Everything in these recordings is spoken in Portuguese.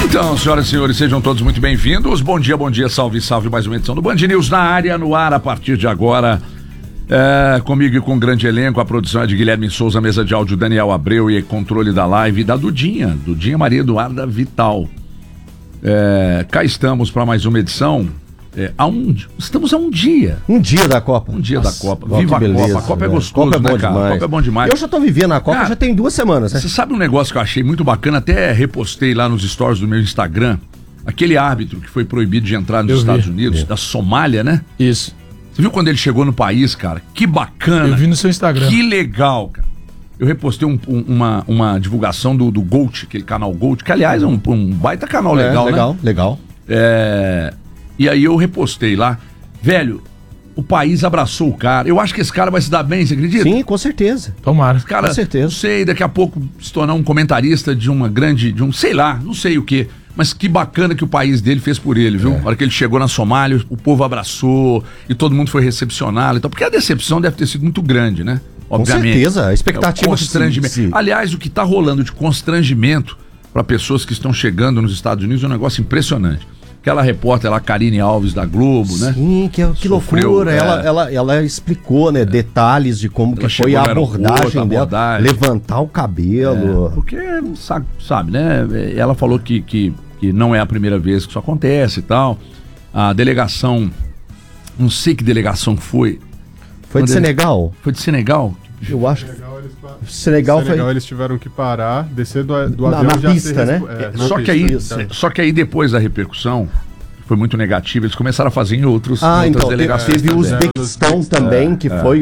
Então, senhoras e senhores, sejam todos muito bem-vindos. Bom dia, salve, salve, mais uma edição do Band News na área, no ar a partir de agora. Comigo e com um grande elenco, a produção é de Guilherme Souza, mesa de áudio Daniel Abreu e controle da live da Dudinha Maria Eduarda Vital. Cá estamos para mais uma edição. Estamos a um dia. Um dia da Copa. Da Copa. Viva a Copa. A Copa é gostoso, Copa é bom, cara? demais. A Copa é bom demais. Eu já tô vivendo a Copa, já tem 2 semanas, né? Você sabe um negócio que eu achei muito bacana? Até repostei lá nos stories do meu Instagram. Aquele árbitro que foi proibido de entrar nos Estados Unidos, da Somália, né? Isso. Você viu quando ele chegou no país, cara? Que bacana. Eu vi no seu Instagram. Que legal, cara. Eu repostei uma divulgação do Gold, aquele canal Gold, que aliás é um baita canal legal, né? Legal. E aí eu repostei lá. Velho, o país abraçou o cara. Eu acho que esse cara vai se dar bem, você acredita? Sim, com certeza. Tomara. Cara, com certeza. Não sei, daqui a pouco se tornar um comentarista de uma grande, sei lá, não sei o quê. Mas que bacana que o país dele fez por ele, viu? Na hora que ele chegou na Somália, o povo abraçou e todo mundo foi recepcioná-lo. Então, porque a decepção deve ter sido muito grande, né? Obviamente. Com certeza, a expectativa constrangimento. Aliás, o que está rolando de constrangimento para pessoas que estão chegando nos Estados Unidos é um negócio impressionante. Aquela repórter lá, Karine Alves, da Globo, né? Sim, que loucura. Ela explicou, né, detalhes de como que foi a abordagem dela. Levantar o cabelo. Porque, sabe, né? Ela falou que não é a primeira vez que isso acontece e tal. A delegação, não sei que delegação foi. Foi de Senegal? Foi de Senegal? Eu acho que Senegal eles tiveram que parar, descer do avião na pista, né? Só que aí depois da repercussão foi muito negativa, eles começaram a fazer em outras delegações. Teve o Uzbequistão também, que foi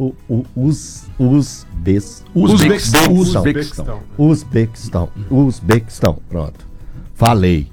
Uzbequistão, pronto. Falei.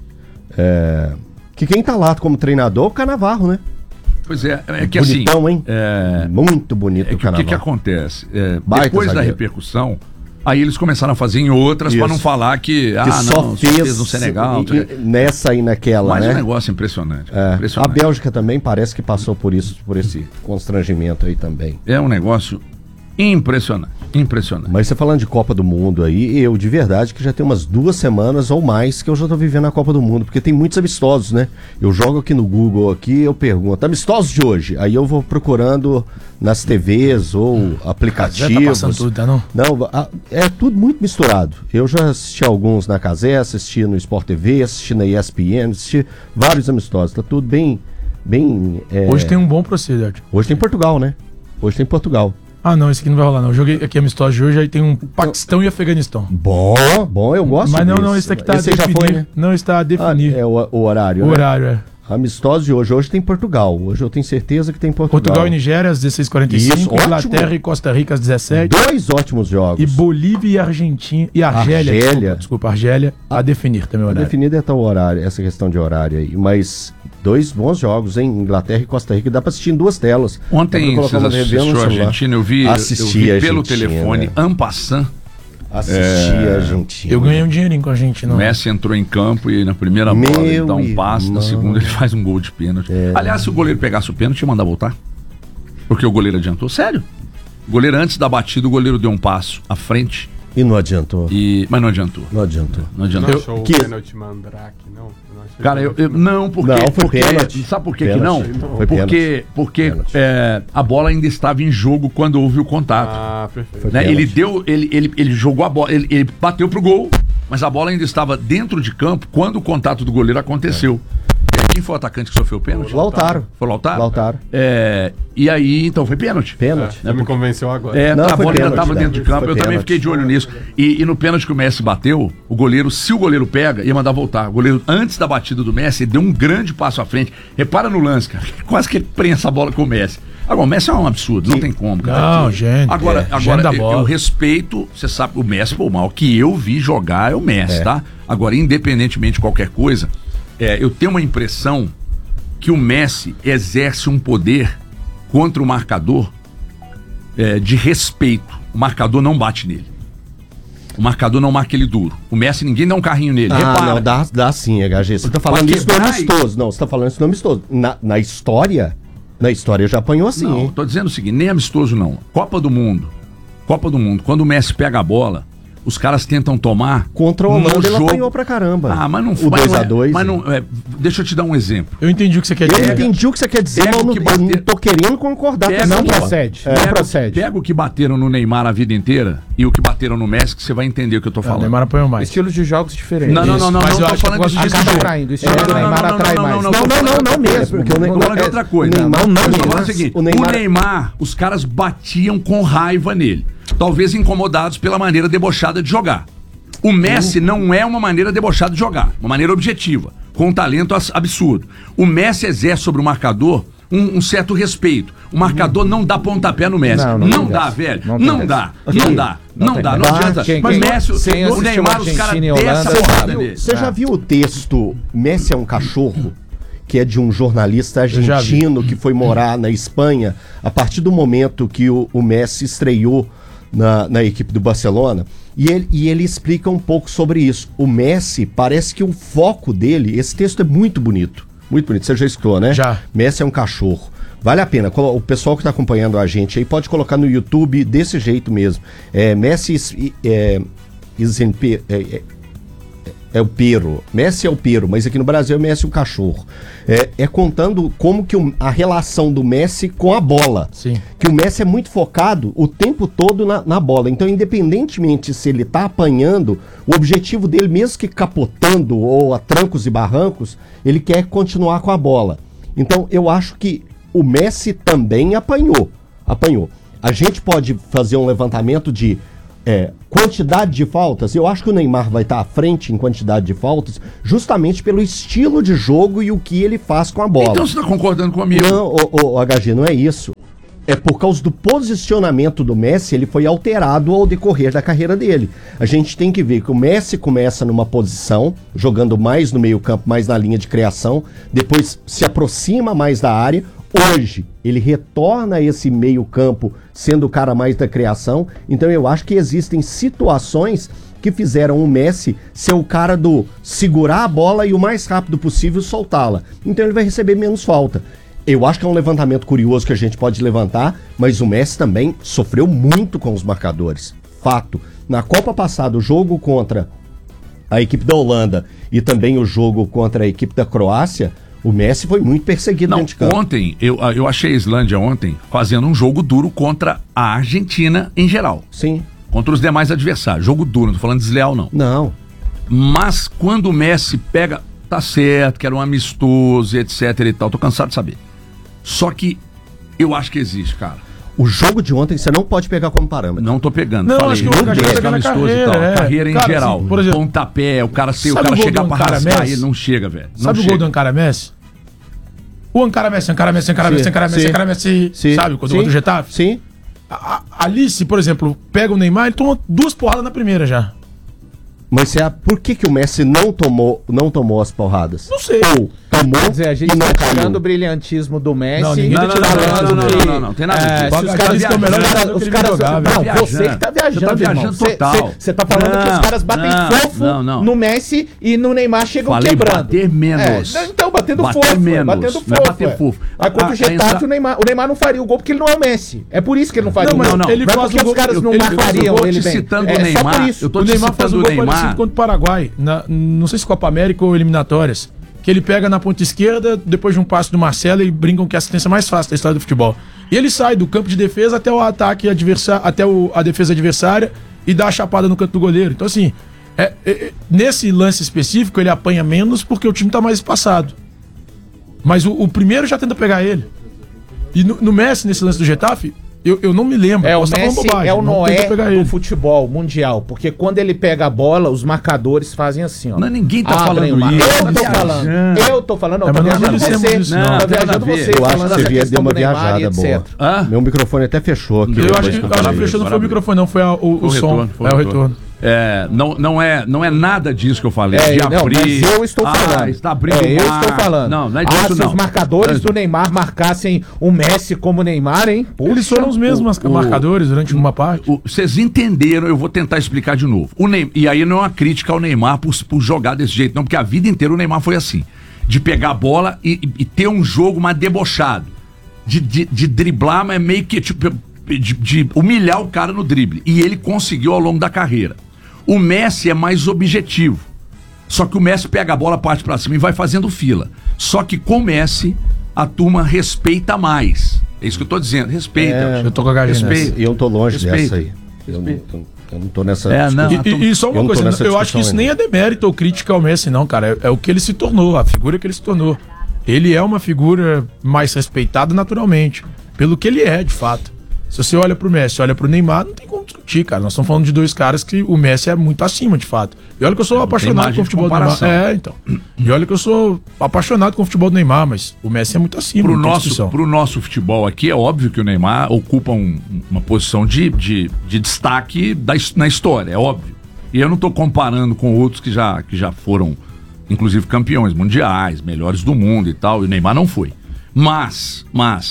Que quem tá lá como treinador é o Cannavaro, né? Pois é que bonitão, assim... hein? Muito bonito o Cannavaro. O que acontece? Depois da repercussão, aí eles começaram a fazer em outras para não falar que só fez no Senegal. Nessa e naquela, mas né? Um negócio impressionante, A Bélgica também parece que passou por esse constrangimento aí também. É um negócio impressionante. Mas você falando de Copa do Mundo aí, eu de verdade que já tem umas 2 semanas ou mais que eu já tô vivendo a Copa do Mundo, porque tem muitos amistosos, né? Eu jogo aqui no Google, eu pergunto, amistosos de hoje? Aí eu vou procurando nas TVs ou aplicativos. Já tá passando tudo, tá não? Não, é tudo muito misturado. Eu já assisti alguns na Cazé, assisti no Sport TV, assisti na ESPN, assisti vários amistosos. Tá tudo bem... Hoje tem um bom proceder. Hoje tem Portugal, né? Ah, não, esse aqui não vai rolar, não. Eu joguei aqui amistoso de hoje, aí tem um Paquistão e Afeganistão. Bom, eu gosto Mas não, esse daqui tá a definir. Já foi, né? Não, está a definir. É o horário, O horário, Amistoso de hoje. Hoje tem Portugal. Hoje eu tenho certeza que tem Portugal. Portugal e Nigéria às 16h45, Inglaterra e Costa Rica às 17h. 2 ótimos jogos. E Bolívia e Argentina. E Argélia. Desculpa, Argélia a definir também o horário. A definir é tal horário, essa questão de horário aí. Mas 2 bons jogos, hein? Inglaterra e Costa Rica. Dá pra assistir em 2 telas. Ontem vocês assistiram a Argentina, eu vi pelo telefone, en passant. Assisti a Argentina. Eu ganhei um dinheirinho com a Argentina. O Messi entrou em campo e na primeira bola ele dá um passe, na segunda ele faz um gol de pênalti. Aliás, se o goleiro pegasse o pênalti, ia mandar voltar. Porque o goleiro adiantou. Sério. O goleiro, antes da batida, o goleiro deu um passo à frente. E não adiantou. Mas não adiantou. Não adiantou. Não achou o pênalti Mandrake, não? Cara, porque sabe por que não? Porque a bola ainda estava em jogo quando houve o contato. Perfeito. Né? Ele jogou a bola, ele bateu pro gol, mas a bola ainda estava dentro de campo quando o contato do goleiro aconteceu. Quem foi o atacante que sofreu o pênalti? Lautaro. Foi o Lautaro? Lautaro. E aí, então, foi pênalti. Me convenceu agora. A bola ainda estava dentro de campo, eu também fiquei de olho nisso. E no pênalti que o Messi bateu, o goleiro, se o goleiro pega, ia mandar voltar. O goleiro, antes da batida do Messi, deu um grande passo à frente. Repara no lance, cara. Quase que ele prensa a bola com o Messi. Agora, o Messi é um absurdo, não tem como, cara. Não, gente. Agora eu respeito, você sabe, o Messi, o mal que eu vi jogar é o Messi, tá? Agora, independentemente de qualquer coisa, eu tenho uma impressão que o Messi exerce um poder contra o marcador de respeito. O marcador não bate nele. O marcador não marca ele duro. O Messi, ninguém dá um carrinho nele. Repara. Não, dá sim, HG. Você tá falando isso no amistoso. Não, você tá falando isso no amistoso. Na história já apanhou assim, não, hein? Tô dizendo o seguinte, nem amistoso não. Copa do Mundo. Quando o Messi pega a bola, os caras tentam tomar. Contra o Holanda, ele apanhou pra caramba. Mas não foi. O 2-2. Mas não, deixa eu te dar um exemplo. Eu entendi o que você quer dizer. Eu entendi o que você quer dizer, mas eu não tô querendo concordar com não procede. Não procede. Pega o que bateram no Neymar a vida inteira e o que bateram no Messi, que você vai entender o que eu tô falando. O Neymar apanhou mais. Estilos de jogos diferentes. Não, mas eu tô acho falando que disso. Acaba traindo. O estilo do Neymar atrai mais. Não mesmo. Porque o Neymar é outra coisa. O Neymar, os caras batiam com raiva nele. Talvez incomodados pela maneira debochada de jogar. O Messi não é uma maneira debochada de jogar, uma maneira objetiva, com um talento absurdo. O Messi exerce sobre o marcador um certo respeito. O marcador não dá pontapé no Messi. Não dá, velho. Não dá. Não adianta. Mas Messi, o Neymar, os caras dessa porrada nele. Você já viu o texto Messi é um cachorro? Que é de um jornalista argentino que foi morar na Espanha a partir do momento que o Messi estreou na equipe do Barcelona, e ele explica um pouco sobre isso. O Messi, parece que o foco dele, esse texto é muito bonito, você já escutou, né? Já. Messi é um cachorro. Vale a pena, o pessoal que está acompanhando a gente aí pode colocar no YouTube desse jeito mesmo. Messi é o pero. Messi é o pero, mas aqui no Brasil é Messi o cachorro. Contando como que a relação do Messi com a bola. Sim. Que o Messi é muito focado o tempo todo na bola. Então, independentemente se ele tá apanhando, o objetivo dele, mesmo que capotando ou a trancos e barrancos, ele quer continuar com a bola. Então, eu acho que o Messi também apanhou. A gente pode fazer um levantamento de quantidade de faltas. Eu acho que o Neymar vai estar à frente em quantidade de faltas justamente pelo estilo de jogo e o que ele faz com a bola. Então você está concordando comigo? Não, HG, não é isso. É por causa do posicionamento do Messi, ele foi alterado ao decorrer da carreira dele. A gente tem que ver que o Messi começa numa posição, jogando mais no meio-campo, mais na linha de criação, depois se aproxima mais da área. Hoje, ele retorna a esse meio-campo, sendo o cara mais da criação. Então, eu acho que existem situações que fizeram o Messi ser o cara do segurar a bola e o mais rápido possível soltá-la. Então, ele vai receber menos falta. Eu acho que é um levantamento curioso que a gente pode levantar, mas o Messi também sofreu muito com os marcadores. Fato. Na Copa passada, o jogo contra a equipe da Holanda e também o jogo contra a equipe da Croácia, o Messi foi muito perseguido dentro de campo. Ontem, eu achei a Islândia fazendo um jogo duro contra a Argentina em geral. Sim. Contra os demais adversários. Jogo duro, não tô falando desleal, não. Não. Mas quando o Messi pega, tá certo, que era um amistoso, etc e tal, tô cansado de saber. Só que eu acho que existe, cara. O jogo de ontem você não pode pegar como parâmetro. Não tô pegando. Não, falei, acho que o cara desse, pega na amistoso carreira, e tal. Carreira em cara, geral. assim, por exemplo, pontapé, o cara gol chegar pra rasgar Messi? e ele não chega, velho. Sabe o gol do Ankara Messi? O Ankara Messi, sabe? Quando o gol do Getafe? Sim. Ali, se, por exemplo, pega o Neymar, ele toma 2 porradas na primeira já. Mas por que o Messi não tomou as porradas? Não sei. Ou tomou. Quer dizer, a gente tá tirando o brilhantismo do Messi. Não, ninguém tá tirando. Não, tem nada a ver. Se os caras estão melhor os caras não, você que tá viajando, Você tá viajando total. Você tá falando que os caras batem fofo no Messi e no Neymar chegam quebrando. Bater menos. Então, batendo fofo. Menos. Bater fofo. Aí contra o Getafe, o Neymar não faria o gol porque ele não é o Messi. É por isso que ele não faria o gol. Não, ele faz porque os caras não marcariam ele bem. Citando o Neymar. Eu tô Neymar faz um gol parecido contra o Paraguai. Não sei se Copa América ou eliminatórias. Que ele pega na ponta esquerda, depois de um passe do Marcelo, e brincam que é a assistência mais fácil da história do futebol. E ele sai do campo de defesa até o ataque adversário, até a defesa adversária e dá a chapada no canto do goleiro. Então, assim, nesse lance específico, ele apanha menos porque o time tá mais espaçado. Mas o primeiro já tenta pegar ele. E no Messi, nesse lance do Getafe, eu não me lembro. O Messi é o Noé do futebol mundial, porque quando ele pega a bola, os marcadores fazem assim, ó. Não, ninguém tá falando isso. Eu tô falando, eu tô viajando você. Tá viajando você. Eu acho que você deu uma viajada boa. Meu microfone até fechou aqui. Eu acho que fechou, não foi o microfone, não, foi o som. É o retorno. Não é nada disso que eu falei. De abrir. Mas eu estou falando. Está abrindo eu estou falando. Não é disso, se os marcadores do Neymar marcassem o Messi como o Neymar, hein? Puxa, eles foram os mesmos marcadores durante uma parte. Vocês entenderam, eu vou tentar explicar de novo. E aí não é uma crítica ao Neymar por jogar desse jeito, não, porque a vida inteira o Neymar foi assim. De pegar a bola e ter um jogo mais debochado. De driblar, mas meio que tipo, de humilhar o cara no drible. E ele conseguiu ao longo da carreira. O Messi é mais objetivo. Só que o Messi pega a bola, parte pra cima e vai fazendo fila. Só que com o Messi, a turma respeita mais. É isso que eu tô dizendo, respeita. Eu tô com a galinha nessa. E eu tô longe dessa aí. Eu não tô nessa discussão. E só uma coisa, eu acho que isso nem é demérito ou crítica ao Messi, não, cara. É o que ele se tornou, a figura que ele se tornou. Ele é uma figura mais respeitada naturalmente, pelo que ele é, de fato. Se você olha pro Messi, olha pro Neymar, não tem como discutir, cara. Nós estamos falando de dois caras que o Messi é muito acima, de fato. E olha que eu sou apaixonado com o futebol do Neymar. Então. E olha que eu sou apaixonado com o futebol do Neymar, mas o Messi é muito acima. Pro nosso futebol aqui, é óbvio que o Neymar ocupa uma posição de destaque na história, é óbvio. E eu não tô comparando com outros que já foram, inclusive, campeões mundiais, melhores do mundo e tal, e o Neymar não foi. Mas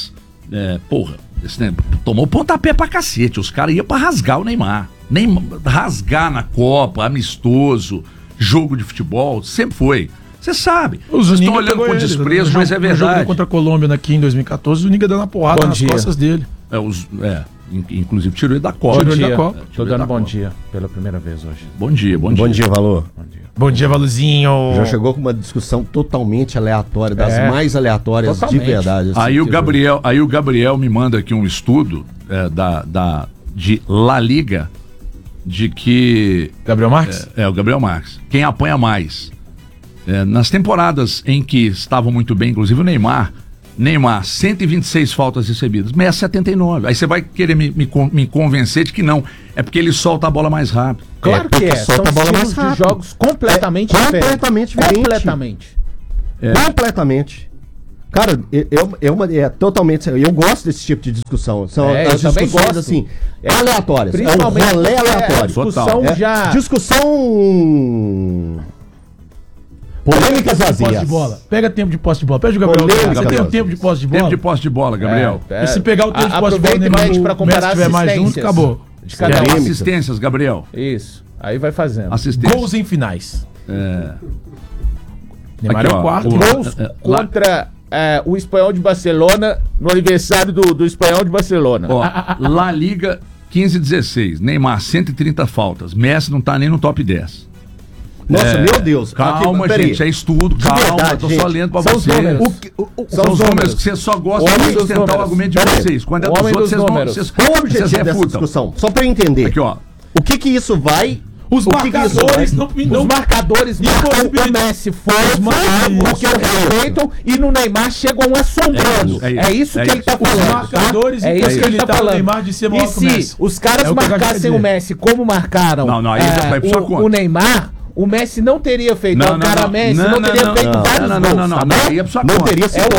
tomou pontapé pra cacete. Os caras iam pra rasgar o Neymar. Rasgar na Copa, amistoso, jogo de futebol, sempre foi. Você sabe. Vocês estão olhando com desprezo, mas é verdade. Jogo contra a Colômbia aqui em 2014, o Niga dando uma porrada nas costas dele. Inclusive tirou ele da Copa. Tô dando bom dia pela primeira vez hoje. Bom dia. Bom dia, Valor. Bom dia, Valorzinho. Já chegou com uma discussão totalmente aleatória, das mais aleatórias de verdade. Assim, aí o Gabriel me manda aqui um estudo de La Liga, de que... Gabriel Marques? O Gabriel Marques. Quem apanha mais? Nas temporadas em que estavam muito bem, inclusive o Neymar, 126 faltas recebidas, Messi 79. Aí você vai querer me convencer de que não. É porque ele solta a bola mais rápido. Claro que solta a bola mais rápido. De jogos completamente diferentes. Completamente. Cara, totalmente. Eu gosto desse tipo de discussão. São as discussões assim, aleatórias. Principalmente é um rolê aleatório. Discussão polêmicas vazias. Pega tempo de posse de bola. Pede o Gabriel. Você tem um tempo de posse de bola? Tempo de posse de bola, Gabriel. E se pegar o tempo de posse de bola, para comparar, se tiver mais junto, acabou. Assistências, Gabriel. Isso. Aí vai fazendo. Gols em finais. Neymar é o quarto. Gols contra o Espanhol de Barcelona no aniversário do Espanhol de Barcelona. La Liga 15-16. Neymar 130 faltas. Messi não tá nem no top 10. Nossa, meu Deus. Calma, gente, é estudo. Calma, tô só lendo pra vocês. São os números que você só gosta de sustentar o argumento de vocês. Quando é dos outros, vocês qual o objetivo dessa discussão? Só pra eu entender. Aqui, ó. O que isso vai... Os marcadores marcam o Messi forte, porque o respeitam, e no Neymar chegam assombrando. É isso que ele tá falando. Os marcadores, é isso que ele tá falando. Neymar de ser maior que o Messi. Os caras marcassem o Messi como marcaram o Neymar, o Messi não teria feito. O cara Messi não teria feito vários gols. Não teria sido.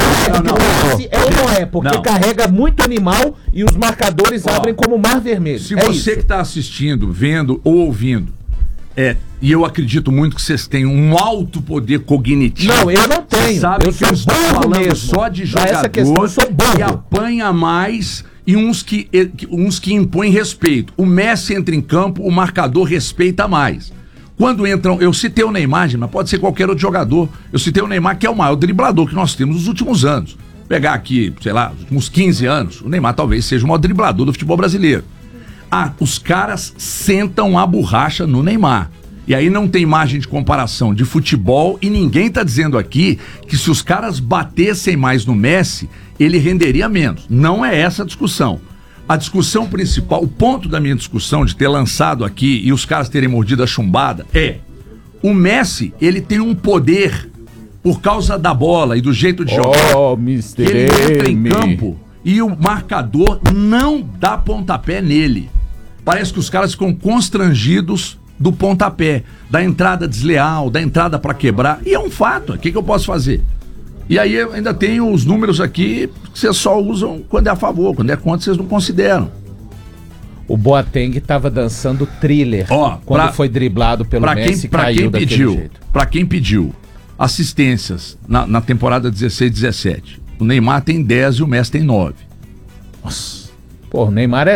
Não é, porque carrega muito animal e os marcadores abrem como mar vermelho. Se você que tá assistindo, vendo ou ouvindo, e eu acredito muito que vocês têm um alto poder cognitivo. Não, eu não tenho. Sabe que eu estou falando só de jogador que apanha mais e uns que impõem respeito. O Messi entra em campo, o marcador respeita mais. Quando entram, eu citei o Neymar, mas pode ser qualquer outro jogador. Eu citei o Neymar, que é o maior driblador que nós temos nos últimos anos. Pegar aqui, sei lá, os últimos 15 anos, o Neymar talvez seja o maior driblador do futebol brasileiro. Os caras sentam a borracha no Neymar. E aí não tem margem de comparação de futebol, e ninguém tá dizendo aqui que se os caras batessem mais no Messi, ele renderia menos. Não é essa a discussão. A discussão principal, o ponto da minha discussão de ter lançado aqui e os caras terem mordido a chumbada o Messi, ele tem um poder por causa da bola e do jeito de jogar. Ele entra em campo e o marcador não dá pontapé nele. Parece que os caras ficam constrangidos do pontapé, da entrada desleal, da entrada pra quebrar. E é um fato, o que eu posso fazer? E aí eu ainda tenho os números aqui que vocês só usam quando é a favor, quando é contra vocês não consideram. O Boateng tava dançando Thriller quando foi driblado pelo Messi e caiu daquele jeito. Pra quem pediu assistências na temporada 16-17, o Neymar tem 10 e o Messi tem 9. Nossa. Pô, o Neymar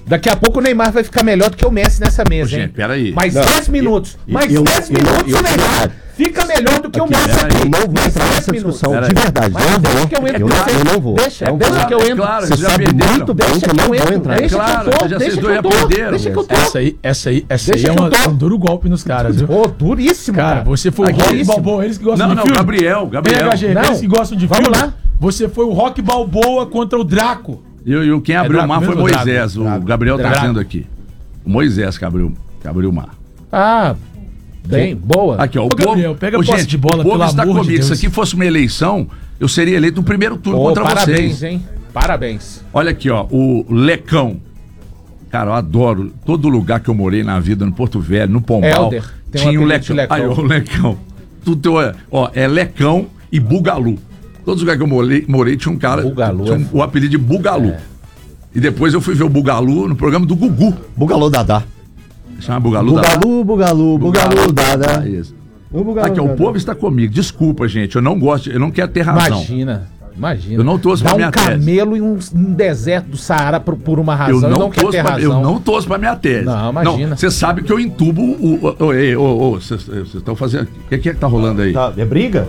Daqui a pouco o Neymar vai ficar melhor do que o Messi nessa mesa, hein? Gente, peraí. Mais 10 minutos. Mais 10 minutos o Neymar fica melhor do que o Messi aqui. Eu não vou entrar nessa discussão, de verdade. Eu não vou. Deixa que eu entro. Claro, você sabe muito bem que eu não vou entrar. Deixa que eu tô. Essa aí é um duro golpe nos caras, viu? Pô, duríssimo, cara. Você foi o Rock Balboa, eles que gostam de filme. Gabriel. Eles que gostam de filme. Vamos lá. Você foi o Rock Balboa contra o Draco. E quem abriu o mar foi Moisés. O Gabriel tá dizendo aqui. O Moisés que abriu o mar. Ah, bem, boa. Aqui, ó. O Gabriel, pega a posse de bola, pelo amor de Deus. Se isso aqui fosse uma eleição, eu seria eleito no primeiro turno contra vocês. Parabéns, hein? Parabéns. Olha aqui, ó. O Lecão. Cara, eu adoro. Todo lugar que eu morei na vida, no Porto Velho, no Pombal, Helder, tinha o Lecão. Aí, ó, o Lecão. Ó, é Lecão e Bugalu. Todos os lugares que eu morei tinha um cara. Bugalu, tinha o apelido de Bugalu. E depois eu fui ver o Bugalu no programa do Gugu. Bugalu Dadá. Chama Bugalu Dadá. Bugalu Dadá. Isso. Aqui, ó, o povo está comigo. Desculpa, gente. Eu não gosto, eu não quero ter razão. Imagina. Eu não torço pra minha tese. Dá um camelo em um deserto do Saara por uma razão. Eu não torço pra minha tese. Não, imagina. Você sabe que eu entubo vocês estão fazendo. O que é que tá rolando aí? É briga?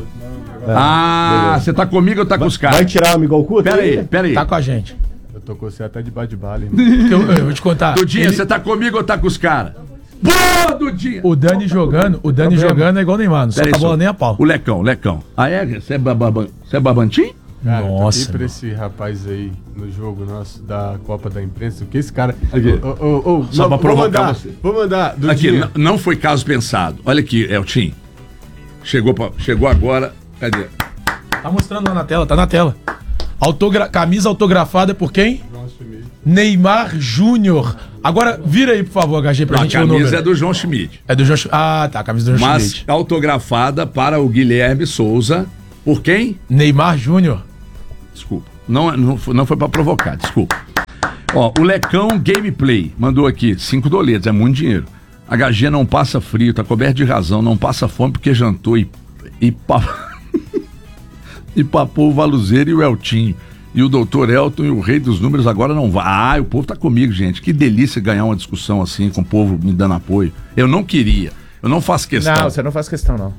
Você tá comigo ou tá com os caras? Vai tirar o amigo ao cu? Pera aí. Tá com a gente. Eu tô com você até de bate-bala. Eu vou te contar. Dudinha, você tá comigo ou tá com os caras? Pô, Dudinha! O Dani jogando é igual o Neymar, não solta a bola nem a pau. O Lecão. Você é babantim? Cara, nossa. Pra esse rapaz aí no jogo nosso da Copa da Imprensa, o que esse cara. Só pra provocar você. Vou mandar. Aqui, não foi caso pensado. Olha aqui, Eltim. Chegou agora. Cadê? Tá mostrando lá na tela, tá na tela. Camisa autografada por quem? Neymar Júnior. Agora, vira aí, por favor, HG, pra gente ver o número. A camisa é do João Schmidt. É do João Schmidt. Ah, tá, a camisa do João Schmidt. Mas autografada para o Guilherme Souza. Por quem? Neymar Júnior. Desculpa. Não foi pra provocar, desculpa. Ó, o Lecão Gameplay mandou aqui, 5 doletas, é muito dinheiro. HG não passa frio, tá coberto de razão, não passa fome porque jantou e papou o Valuzeiro e o Eltinho. E o doutor Elton e o rei dos números agora não vai. O povo tá comigo, gente. Que delícia ganhar uma discussão assim, com o povo me dando apoio. Eu não queria. Eu não faço questão. Não, você não faz questão, não.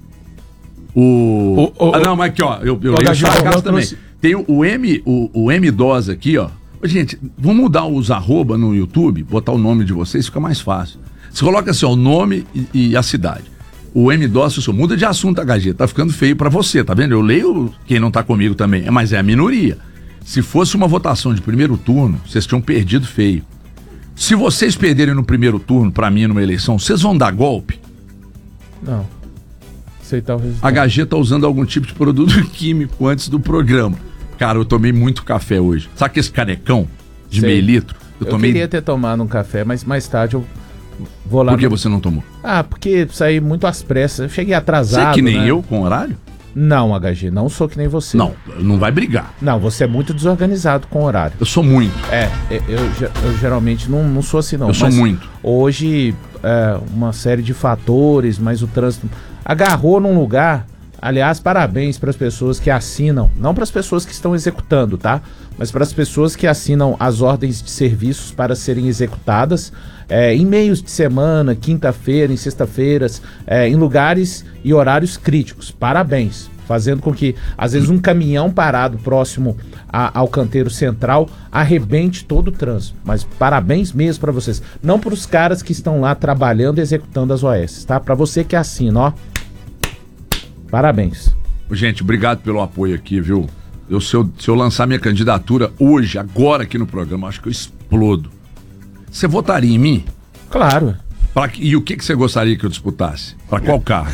Não, mas aqui, ó. Eu leio sua casa também. Tem o M-Dose aqui, ó. Gente, vamos mudar os arroba no YouTube, botar o nome de vocês, fica mais fácil. Você coloca assim, ó, o nome e a cidade. O M-Dose, muda de assunto, HG. Tá ficando feio pra você, tá vendo? Eu leio quem não tá comigo também, mas é a minoria. Se fosse uma votação de primeiro turno, vocês tinham perdido feio. Se vocês perderem no primeiro turno, pra mim, numa eleição, vocês vão dar golpe? Não. Aceitar o resultado. HG tá usando algum tipo de produto químico antes do programa. Cara, eu tomei muito café hoje. Sabe que esse canecão de meio litro? Eu queria ter tomado um café, mas mais tarde eu vou lá. Por que você não tomou? Porque saí muito às pressas. Eu cheguei atrasado. Você é que nem eu com horário? Não, HG, não sou que nem você. Não vai brigar. Não, você é muito desorganizado com horário. Eu sou muito. Eu geralmente não sou assim, não. Eu sou muito. Hoje, uma série de fatores, mas o trânsito agarrou num lugar. Aliás, parabéns para as pessoas que assinam, não para as pessoas que estão executando, tá? Mas para as pessoas que assinam as ordens de serviços para serem executadas em meios de semana, quinta-feira, em sexta-feiras, em lugares e horários críticos. Parabéns. Fazendo com que, às vezes, um caminhão parado próximo ao canteiro central arrebente todo o trânsito. Mas parabéns mesmo para vocês. Não para os caras que estão lá trabalhando e executando as OS, tá? Para você que assina, ó. Parabéns. Gente, obrigado pelo apoio aqui, viu? Se eu lançar minha candidatura hoje, agora aqui no programa, acho que eu explodo. Você votaria em mim? Claro. E o que você gostaria que eu disputasse? Para qual carro?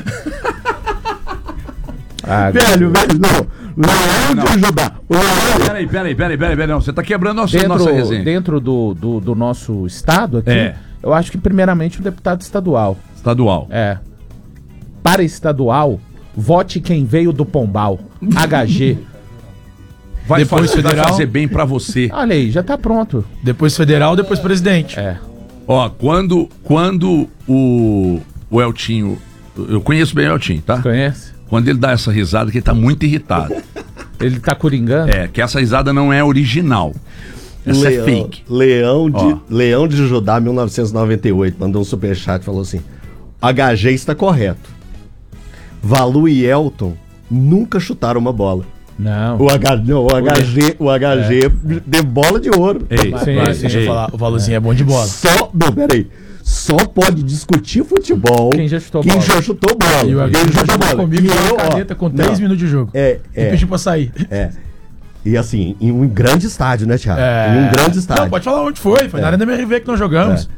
Velho, não é de ajudar. Peraí, não. Você tá quebrando a nossa resenha. Dentro do nosso estado aqui, eu acho que primeiramente um deputado estadual. Estadual. Para estadual, vote quem veio do Pombal. HG. Vai fazer bem pra você. Olha aí, já tá pronto. Depois federal, depois presidente. Ó, quando o Eltinho... Eu conheço bem o Eltinho, tá? Conhece? Quando ele dá essa risada, que ele tá muito irritado. Ele tá coringando? Que essa risada não é original. Essa é fake. Leão de Judá, 1998, mandou um superchat e falou assim: HG está correto. Valu e Elton nunca chutaram uma bola. Não. O HG deu bola de ouro. Deixa eu falar, o Valuzinho é bom de bola. Só pode discutir futebol quem já chutou bola. E o HG jogou comigo na caneta com 3 minutos de jogo. E pediu pra sair. E assim, em um grande estádio, né, Thiago? Em um grande estádio. Não, pode falar onde foi. Foi na Arena MRV que nós jogamos.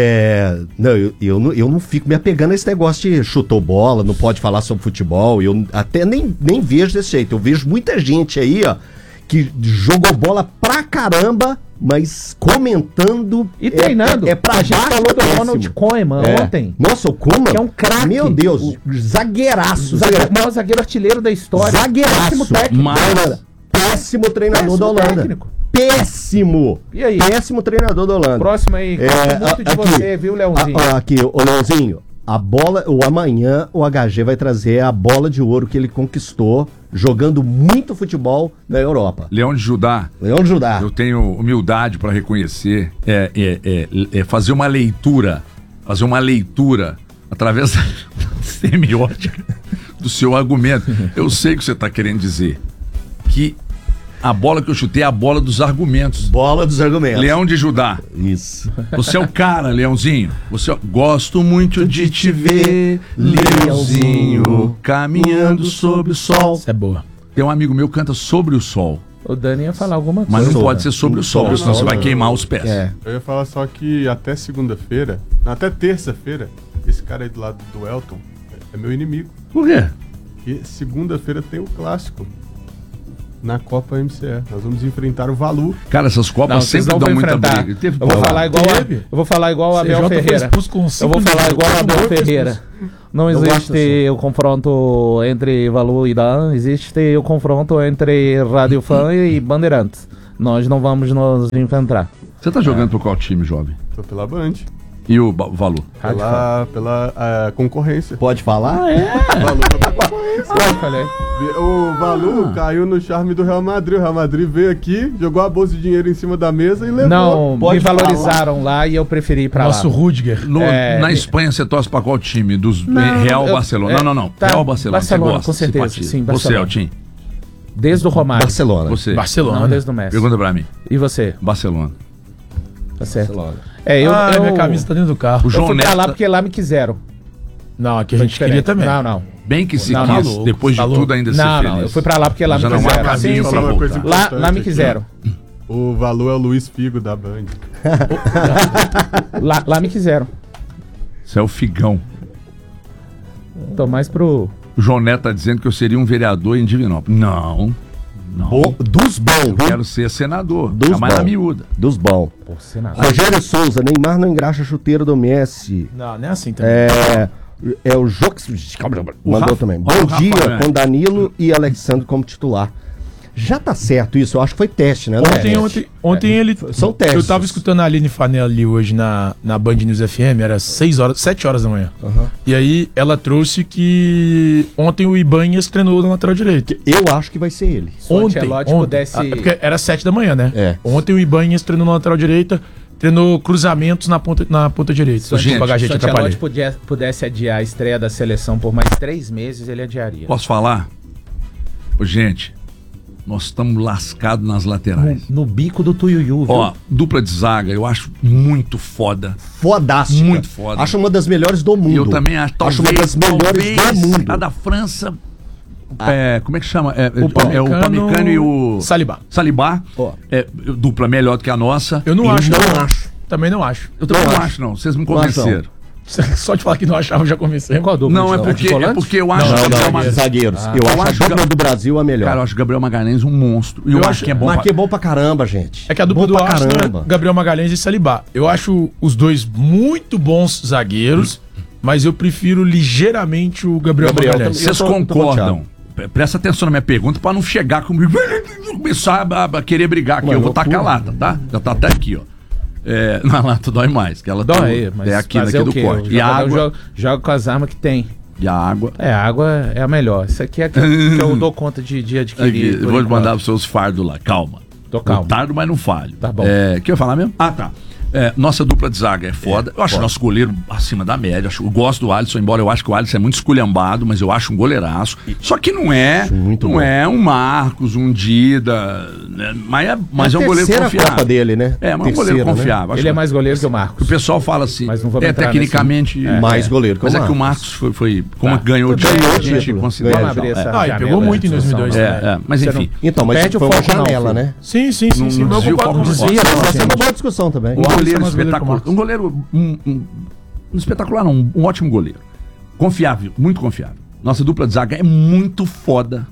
Não, eu não fico me apegando a esse negócio de chutou bola, não pode falar sobre futebol. Eu até nem vejo desse jeito. Eu vejo muita gente aí, ó, que jogou bola pra caramba, mas comentando e treinando. Pra a gente falou do Ronald Koeman ontem. Nossa, o Koeman, que é um craque. Meu Deus, zagueiraço. O maior zagueiro artilheiro da história. Zagueiraço. Péssimo treinador da Holanda. Técnico. Péssimo! E aí? Péssimo treinador da Holanda. Próximo aí, gosto muito de você, viu, Leãozinho? Aqui, ô Leãozinho, amanhã o HG vai trazer a bola de ouro que ele conquistou jogando muito futebol na Europa. Leão de Judá. Eu tenho humildade para reconhecer, fazer uma leitura através da semiótica do seu argumento. Eu sei o que você está querendo dizer, que a bola que eu chutei é a bola dos argumentos. Bola dos argumentos. Leão de Judá. Isso. Você é o cara, Leãozinho. Gosto muito de te ver, Leãozinho, caminhando sob o sol. Isso é boa. Tem um amigo meu que canta Sobre o Sol. O Dani ia falar alguma coisa. Mas não pode ser sobre o sol, senão você vai queimar os pés. Eu ia falar só que até segunda-feira, até terça-feira, esse cara aí do lado do Elton é meu inimigo. Por quê? E segunda-feira tem o clássico. Na Copa MCE. Nós vamos enfrentar o Valu. Cara, essas Copas sempre dão muita briga. Eu vou falar igual o Abel Ferreira. Eu vou falar igual o Abel Ferreira. Não existe o confronto entre Valu e Dan, existe o confronto entre Rádio Fã e Bandeirantes. Nós não vamos nos enfrentar. Você tá jogando por qual time, jovem? Tô pela Band. E o Valu? Pela concorrência. Pode falar? Valu pela concorrência. O Valu caiu no charme do Real Madrid. O Real Madrid veio aqui, jogou a bolsa de dinheiro em cima da mesa e levou. Não, me valorizaram lá e eu preferi ir pra Nosso lá. Rudiger. Na Espanha você torce pra qual time? Real Barcelona? Não. Tá, Real Barcelona. Barcelona, com certeza. Sim, Barcelona. Você, Eltim? Desde o Romário. Barcelona. Você? Barcelona. Não, desde o Messi. Pergunta pra mim. E você? Barcelona. Tá certo. Barcelona. Eu minha camisa tá dentro do carro. O João eu fui pra Neto lá porque lá me quiseram. Não, aqui a gente queria também. Não. Bem que se Não, quis, louco, depois de tudo ainda ser feliz. Não, eu fui pra lá porque lá Já me não há quiseram. caminho pra voltar. Lá me quiseram. O Valu é o Luiz Figo da Band. Lá me quiseram. Isso é o Figão. Tô mais pro... O João Neto tá dizendo que eu seria um vereador em Divinópolis. Não. Dos bons, viu? Quero ser senador. Dos mais bons. na miúda. Dos bons. Rogério Souza, Neymar não engraxa chuteiro do Messi. Não é assim também. É o Jox. Mandou também. Bom dia com Danilo e Alexandre como titular. Já tá certo isso? Eu acho que foi teste, né? Ontem ele... São testes. Eu tava escutando a Aline Fanella ali hoje na Band News FM, era 7 horas da manhã. E aí ela trouxe que ontem o Ibanez treinou na lateral direita. Eu acho que vai ser ele. Ontem porque era 7 da manhã, né? Ontem o Ibanez treinou na lateral direita, treinou cruzamentos na ponta direita. Se o Ancelotti pudesse adiar a estreia da seleção por mais 3 meses, ele adiaria. Posso falar? Gente, nós estamos lascados nas laterais. No bico do Tuiuiu, viu? Ó, dupla de zaga, eu acho muito foda. Fodástica. Muito foda. Acho uma das melhores do mundo. Eu também acho. Acho uma das melhores do mundo. A da França... como é que chama? O Upamecano e o... Salibá. Dupla melhor do que a nossa. Eu não acho. Também não acho. Eu também não acho, não. Vocês me convenceram. Só de falar que não achava, já convenceu. Qual a dupla? Não, é porque eu acho... zagueiros. Eu acho a dupla do Brasil a melhor. Cara, eu acho o Gabriel Magalhães um monstro. E eu acho que é bom. Mas que é bom pra caramba, gente. É que a dupla do Arsenal é Gabriel Magalhães e Salibá. Eu acho os dois muito bons zagueiros, mas eu prefiro ligeiramente o Gabriel Magalhães. Vocês concordam? Presta atenção na minha pergunta pra não chegar comigo começar a querer brigar aqui. Eu vou tacar a lata, tá? Já tá até aqui, ó. Na lata dói mais, que ela dói, mas é aqui daqui do corte. E a água... Joga com as armas que tem. E a água... A água é a melhor. Isso aqui é que eu dou conta de adquirir. Vou mandar os seus fardos lá, calma. Tô calmo. Tardo, mas não falho. Tá bom. O que eu ia falar mesmo? Ah, tá. Nossa dupla de zaga é foda. Eu acho o nosso goleiro acima da média. Eu gosto do Alisson, embora eu acho que o Alisson é muito esculhambado, mas eu acho um goleiraço. Só que não é um Marcos, um Dida, né? Mas é um goleiro confiável. Copa dele, né? Mas é um goleiro confiável. Né? Ele é mais goleiro que o Marcos. O pessoal fala assim, mas não vamos tecnicamente... mais goleiro que o Marcos. Mas é que o Marcos foi como ganhou o título, a gente considera. Ele pegou muito em 2002. Mas enfim. Então, mas foi uma janela, né? Sim. Não desvio como desvio. Essa é uma boa discussão também. Um goleiro espetacular. Um goleiro. Um espetacular, não. Um ótimo goleiro. Confiável, muito confiável. Nossa dupla de zaga é muito foda.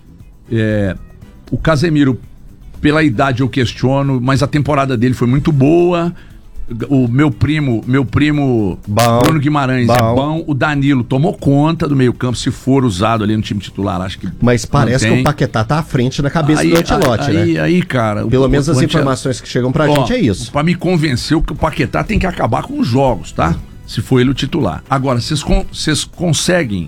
O Casemiro, pela idade eu questiono, mas a temporada dele foi muito boa. O meu primo Bruno Guimarães é bom. O Danilo tomou conta do meio-campo, se for usado ali no time titular, acho que. Mas parece que o Paquetá tá à frente da cabeça do Ancelotti, né? Aí, cara. Pelo menos as informações que chegam pra gente é isso. Pra me convencer que o Paquetá tem que acabar com os jogos, tá? Se for ele o titular. Agora, vocês conseguem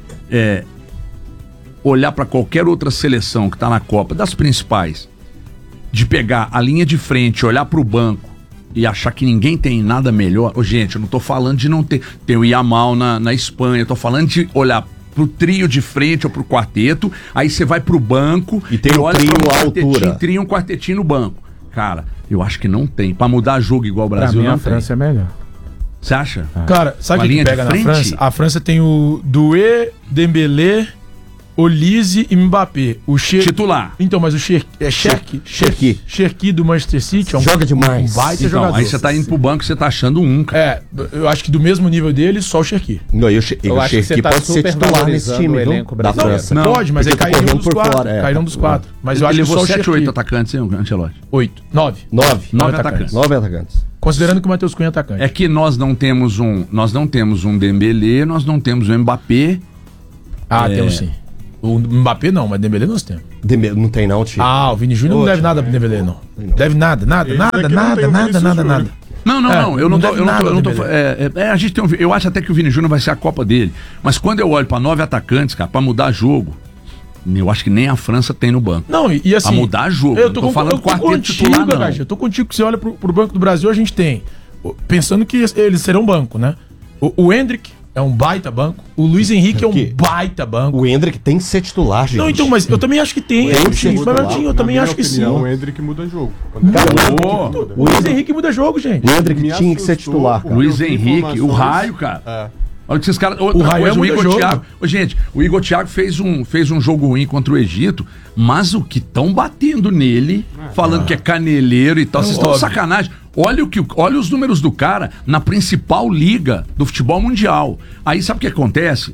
olhar pra qualquer outra seleção que tá na Copa, das principais, de pegar a linha de frente, olhar pro banco e achar que ninguém tem nada melhor? Gente, eu não tô falando de não ter. Tem o Yamal na Espanha, eu tô falando de olhar pro trio de frente ou pro quarteto, aí você vai pro banco e tem um trio à altura. Trio, um quartetinho no banco. Cara, eu acho que não tem. Pra mudar jogo igual o Brasil, não tem. A França é melhor. Você acha? Cara, sabe o que pega na França? A França tem o Doué, Dembélé, Olise e Mbappé. Titular. Então, mas o Cherki do Manchester City joga demais. Vai ser jogador. Aí você tá indo pro banco e você tá achando um, cara. Eu acho que do mesmo nível dele, só o Cherki. Não, eu acho que pode ser titular nesse time, da França. Não, pode, mas aí caíram dos quatro. Caíram dos quatro. Mas eu acho que só o 7 ou 8 atacantes, hein, Ancelotti? 9 atacantes. 9 atacantes. Considerando que o Matheus Cunha é atacante. É que nós não temos um Dembélé, nós não temos um Mbappé. Temos sim. O Mbappé não, mas Dembélé nós temos. Não tem não, tio. O Vini Júnior não deve nada pro Dembélé, não. Deve nada. Não, eu não tô. A gente tem eu acho até que o Vini Júnior vai ser a Copa dele. Mas quando eu olho pra 9 atacantes, cara, pra mudar jogo, eu acho que nem a França tem no banco. Não, e assim. Pra mudar jogo. Eu tô falando quarteto titular, não. Eu tô contigo que você olha pro Banco do Brasil, a gente tem. Pensando que eles serão banco, né? O Endrick é um baita banco. O Luiz Henrique é um baita banco. O Endrick tem que ser titular, gente. Não, então, mas eu também acho que tem. Eu também acho que sim. O Endrick muda jogo. O Luiz Henrique muda jogo, gente. O Endrick tinha que ser titular, cara. Luiz Henrique, o Raio, cara. Olha que esses caras. O Raio o Igor Thiago. Gente, o Igor Thiago fez um jogo ruim contra o Egito, mas o que estão batendo nele, falando que é caneleiro e tal, vocês estão de sacanagem. Olha os números do cara na principal liga do futebol mundial. Aí sabe o que acontece?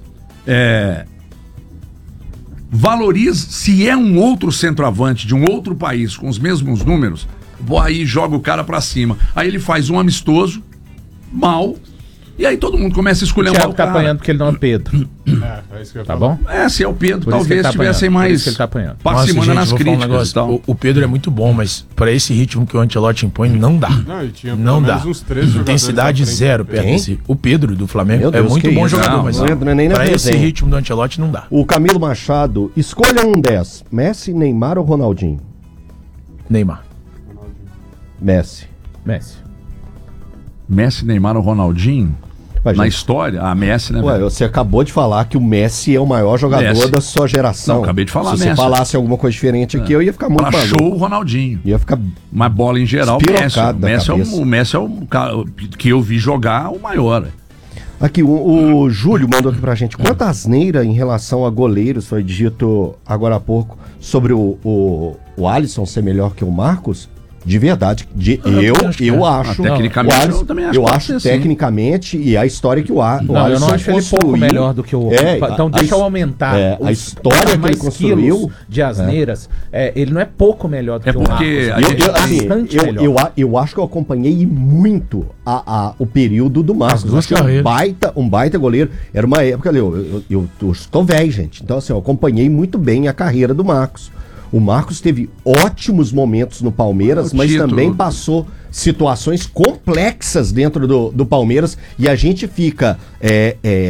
Valoriza, se é um outro centroavante de um outro país com os mesmos números, aí joga o cara pra cima. Aí ele faz um amistoso, mal, e aí todo mundo começa a escolher o Thiago tá apanhando porque ele não é Pedro. É isso que eu ia tá falar. bom? Se é o Pedro, talvez tivessem mais parcimônia nas críticas e tal. O Pedro é muito bom, mas para esse ritmo que o Ancelotti impõe, não dá. Não dá. Intensidade zero perto desse. O Pedro do Flamengo é muito bom jogador, mas para esse ritmo do Ancelotti não dá. O Camilo Machado, escolha um 10. Messi, Neymar ou Ronaldinho? Neymar. Messi, Neymar ou Ronaldinho? Na história, a Messi, né? Você acabou de falar que o Messi é o maior jogador da sua geração. Não, acabei de falar. Se você falasse alguma coisa diferente aqui, eu ia ficar muito maluco. Show o Ronaldinho. Ia ficar. Mas bola em geral, o Messi é o cara que eu vi jogar o maior. Aqui, o Júlio mandou aqui pra gente. Quanta asneira em relação a goleiros foi dito agora há pouco sobre o Alisson ser melhor que o Marcos? De verdade, eu acho. Tecnicamente, eu também acho. Eu acho tecnicamente e a história que o Alisson eu não acho ele pouco melhor do que o. Então deixa eu aumentar. A história que ele construiu de asneiras. Ele não é pouco melhor do que o Marcos. Eu acho que eu acompanhei muito o período do Marcos. Acho que um baita goleiro. Era uma época, eu estou velho, gente. Então, assim, eu acompanhei muito bem a carreira do Marcos. O Marcos teve ótimos momentos no Palmeiras, mas também passou situações complexas dentro do Palmeiras e a gente fica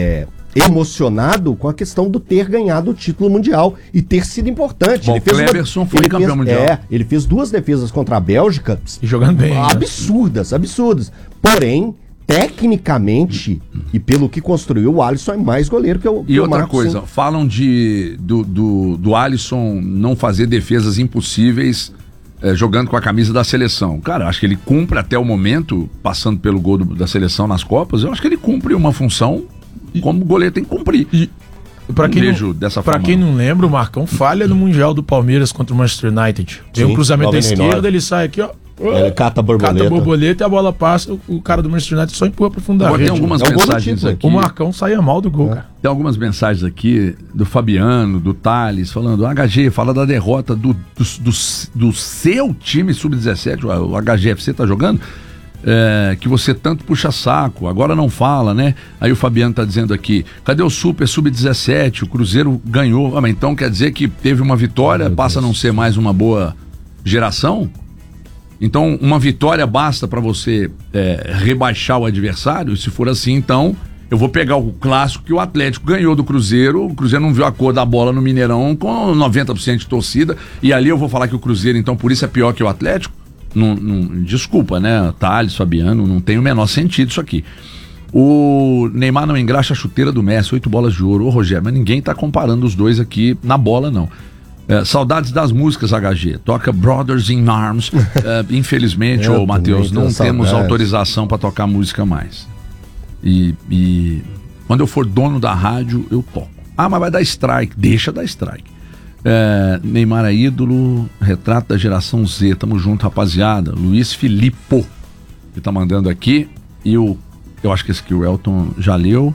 emocionado com a questão do ter ganhado o título mundial e ter sido importante. Bom, o Cleberson foi campeão mundial. Ele fez 2 defesas contra a Bélgica. E jogando bem. Absurdas. Porém, tecnicamente, e pelo que construiu, o Alisson é mais goleiro que o E outra Marcos, coisa, sim. falam do Alisson não fazer defesas impossíveis jogando com a camisa da seleção. Cara, eu acho que ele cumpre até o momento, passando pelo gol da seleção nas Copas, eu acho que ele cumpre uma função como o goleiro tem que cumprir. E pra quem não lembra, o Marcão falha no Mundial do Palmeiras contra o Manchester United. Tem um cruzamento da esquerda, ele sai aqui, ó. Ele cata a borboleta E a bola passa, o cara do Manchester United só empurra pro fundo da rede. Tem algumas mensagens aqui. O Marcão saia mal do gol, cara. Tem algumas mensagens aqui do Fabiano, do Thales, falando: HG, fala da derrota do seu time sub-17, o HGFC tá jogando, que você tanto puxa saco, agora não fala, né? Aí o Fabiano tá dizendo aqui: cadê o Super sub-17? O Cruzeiro ganhou. Mas então quer dizer que teve uma vitória, passa a não ser mais uma boa geração? Então, uma vitória basta para você rebaixar o adversário? Se for assim, então, eu vou pegar o clássico que o Atlético ganhou do Cruzeiro. O Cruzeiro não viu a cor da bola no Mineirão com 90% de torcida. E ali eu vou falar que o Cruzeiro, então, por isso é pior que o Atlético? Desculpa, né? Thales, Fabiano, não tem o menor sentido isso aqui. O Neymar não engraxa a chuteira do Messi, 8 bolas de ouro. Ô, Rogério, mas ninguém tá comparando os dois aqui na bola, não. Saudades das músicas, HG. Toca Brothers in Arms. Infelizmente, Matheus, não temos autorização para tocar música mais. E quando eu for dono da rádio, eu toco. Ah, mas vai dar strike. Deixa dar strike. Neymar é ídolo, retrato da geração Z. Tamo junto, rapaziada. Luiz Filippo, que tá mandando aqui. E eu acho que esse aqui o Elton já leu.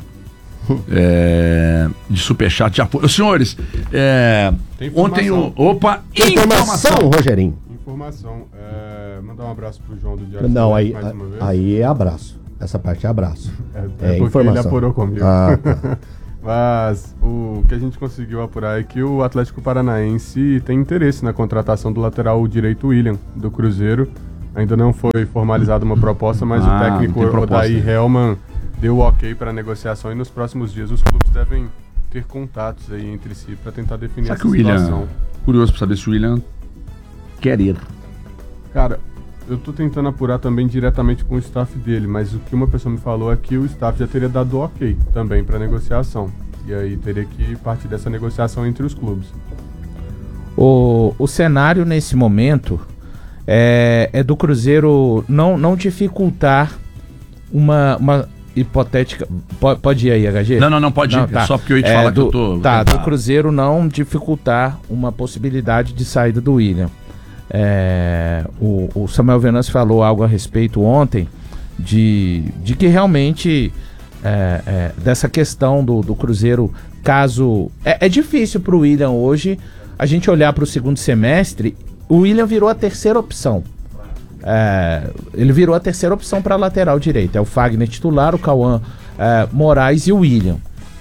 De superchat de apoio. Senhores, ontem informação, Rogerinho. Informação. Mandar um abraço pro João do Diário. Não, aí é abraço. Essa parte é abraço. Porque informação. Ele apurou comigo. Tá. Mas o que a gente conseguiu apurar é que o Atlético Paranaense tem interesse na contratação do lateral direito William, do Cruzeiro. Ainda não foi formalizada uma proposta, mas o técnico Odair Hellmann deu ok para a negociação e nos próximos dias os clubes devem ter contatos aí entre si para tentar definir essa situação. Curioso para saber se o William quer ir. Cara, eu tô tentando apurar também diretamente com o staff dele, mas o que uma pessoa me falou é que o staff já teria dado ok também para negociação. E aí teria que partir dessa negociação entre os clubes. O cenário nesse momento é do Cruzeiro não dificultar uma hipotética. Pode ir aí, HG? Não, pode ir. Tá. Só porque eu ia te falar que eu tô. Tá, do Cruzeiro não dificultar uma possibilidade de saída do William. O Samuel Venâncio falou algo a respeito ontem de que realmente dessa questão do Cruzeiro, caso. É difícil pro William hoje a gente olhar pro segundo semestre. O William virou a terceira opção. Ele virou a terceira opção para a lateral direita. É o Fagner titular, o Cauã Moraes e o William.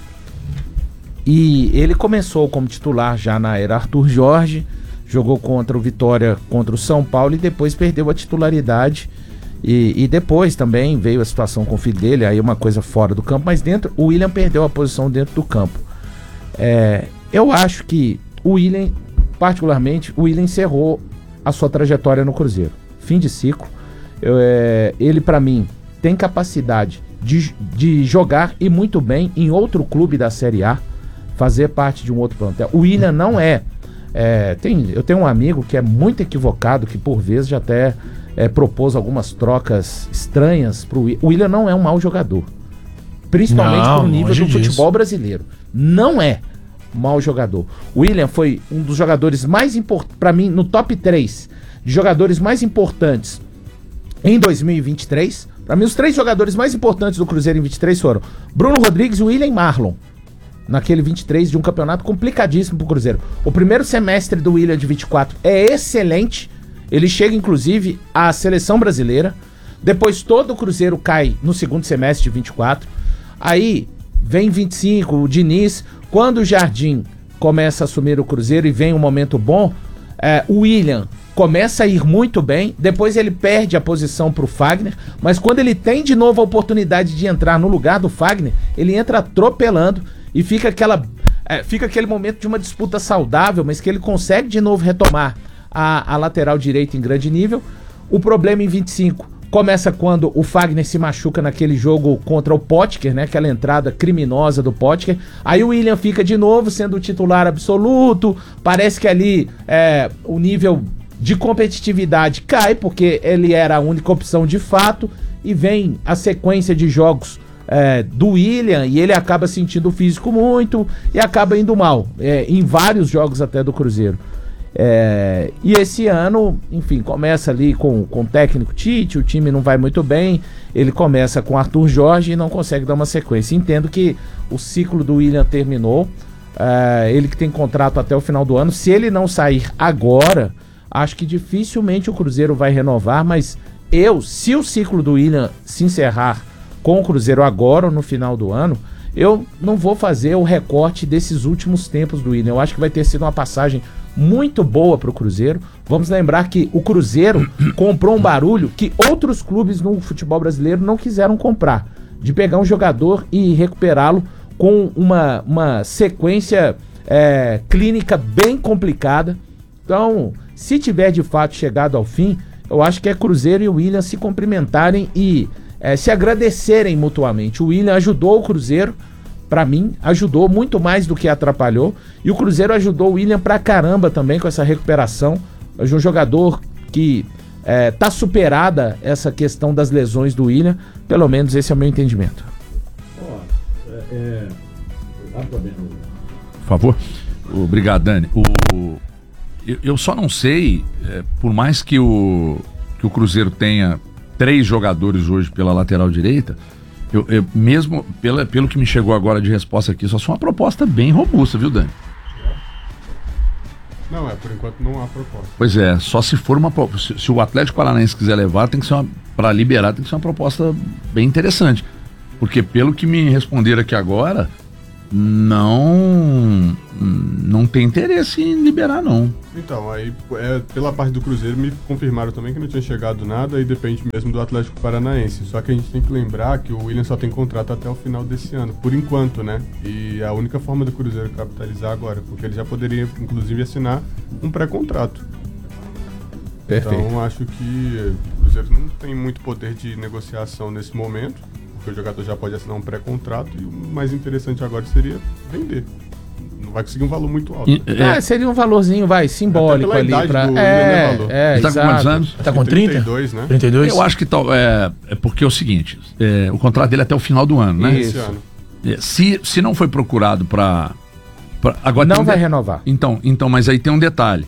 E ele começou como titular já na era Arthur Jorge, jogou contra o Vitória, contra o São Paulo e depois perdeu a titularidade. E depois também veio a situação com o filho dele, aí uma coisa fora do campo, mas o William perdeu a posição dentro do campo. Eu acho que o William, particularmente, o William encerrou a sua trajetória no Cruzeiro. Fim de ciclo. Ele, para mim, tem capacidade de jogar e muito bem em outro clube da Série A, fazer parte de um outro plantel. O William não eu tenho um amigo que é muito equivocado, que por vezes já até propôs algumas trocas estranhas pro William. O William não é um mau jogador, principalmente pro nível do futebol brasileiro. Não é mau jogador. O William foi um dos jogadores mais importantes, para mim, no top 3 de jogadores mais importantes em 2023. Para mim, os 3 jogadores mais importantes do Cruzeiro em 23 foram Bruno Rodrigues, William e Marlon. Naquele 23 de um campeonato complicadíssimo pro Cruzeiro. O primeiro semestre do William de 24 é excelente. Ele chega, inclusive, à seleção brasileira. Depois todo o Cruzeiro cai no segundo semestre de 24. Aí vem 25, o Diniz. Quando o Jardim começa a assumir o Cruzeiro e vem um momento bom, o William começa a ir muito bem, depois ele perde a posição pro Fagner, mas quando ele tem de novo a oportunidade de entrar no lugar do Fagner, ele entra atropelando e fica aquele momento de uma disputa saudável, mas que ele consegue de novo retomar a lateral direita em grande nível. O problema em 25 começa quando o Fagner se machuca naquele jogo contra o Potker, né? Aquela entrada criminosa do Potker. Aí o William fica de novo sendo o titular absoluto, parece que ali o nível de competitividade cai, porque ele era a única opção de fato, e vem a sequência de jogos do William, e ele acaba sentindo o físico muito, e acaba indo mal, em vários jogos até do Cruzeiro. E esse ano, enfim, começa ali com o técnico Tite, o time não vai muito bem, ele começa com Arthur Jorge e não consegue dar uma sequência. Entendo que o ciclo do William terminou, ele que tem contrato até o final do ano, se ele não sair agora, acho que dificilmente o Cruzeiro vai renovar, mas se o ciclo do William se encerrar com o Cruzeiro agora ou no final do ano, eu não vou fazer o recorte desses últimos tempos do William. Eu acho que vai ter sido uma passagem muito boa para o Cruzeiro. Vamos lembrar que o Cruzeiro comprou um barulho que outros clubes no futebol brasileiro não quiseram comprar, de pegar um jogador e recuperá-lo com uma sequência clínica bem complicada. Então, se tiver de fato chegado ao fim, eu acho que é Cruzeiro e o William se cumprimentarem e se agradecerem mutuamente. O William ajudou o Cruzeiro, pra mim, ajudou muito mais do que atrapalhou, e o Cruzeiro ajudou o William pra caramba também com essa recuperação de um jogador que tá superada essa questão das lesões do William, pelo menos esse é o meu entendimento. Por favor. Obrigado, Dani. Eu só não sei, por mais que o Cruzeiro tenha 3 jogadores hoje pela lateral direita, eu mesmo pelo que me chegou agora de resposta aqui, só uma proposta bem robusta, viu, Dani? Não, por enquanto não há proposta. Pois é, só se for se o Atlético Paranaense quiser levar, tem que ser para liberar, tem que ser uma proposta bem interessante. Porque pelo que me responderam aqui agora, não tem interesse em liberar, não. Então, aí pela parte do Cruzeiro me confirmaram também que não tinha chegado nada, e depende mesmo do Atlético Paranaense. Só que a gente tem que lembrar que o William só tem contrato até o final desse ano, por enquanto, né? E a única forma do Cruzeiro capitalizar agora, porque ele já poderia inclusive assinar um pré-contrato. Perfeito. Então acho que o Cruzeiro não tem muito poder de negociação nesse momento, porque o jogador já pode assinar um pré-contrato, e o mais interessante agora seria vender. Não vai conseguir um valor muito alto. Seria um valorzinho, simbólico ali. Valor. Ele tá com quantos anos? Tá com 30? 32, né? 32? Eu acho que é porque é o seguinte, o contrato dele é até o final do ano, né? Esse ano. Se não foi procurado para agora não vai renovar. Então, mas aí tem um detalhe.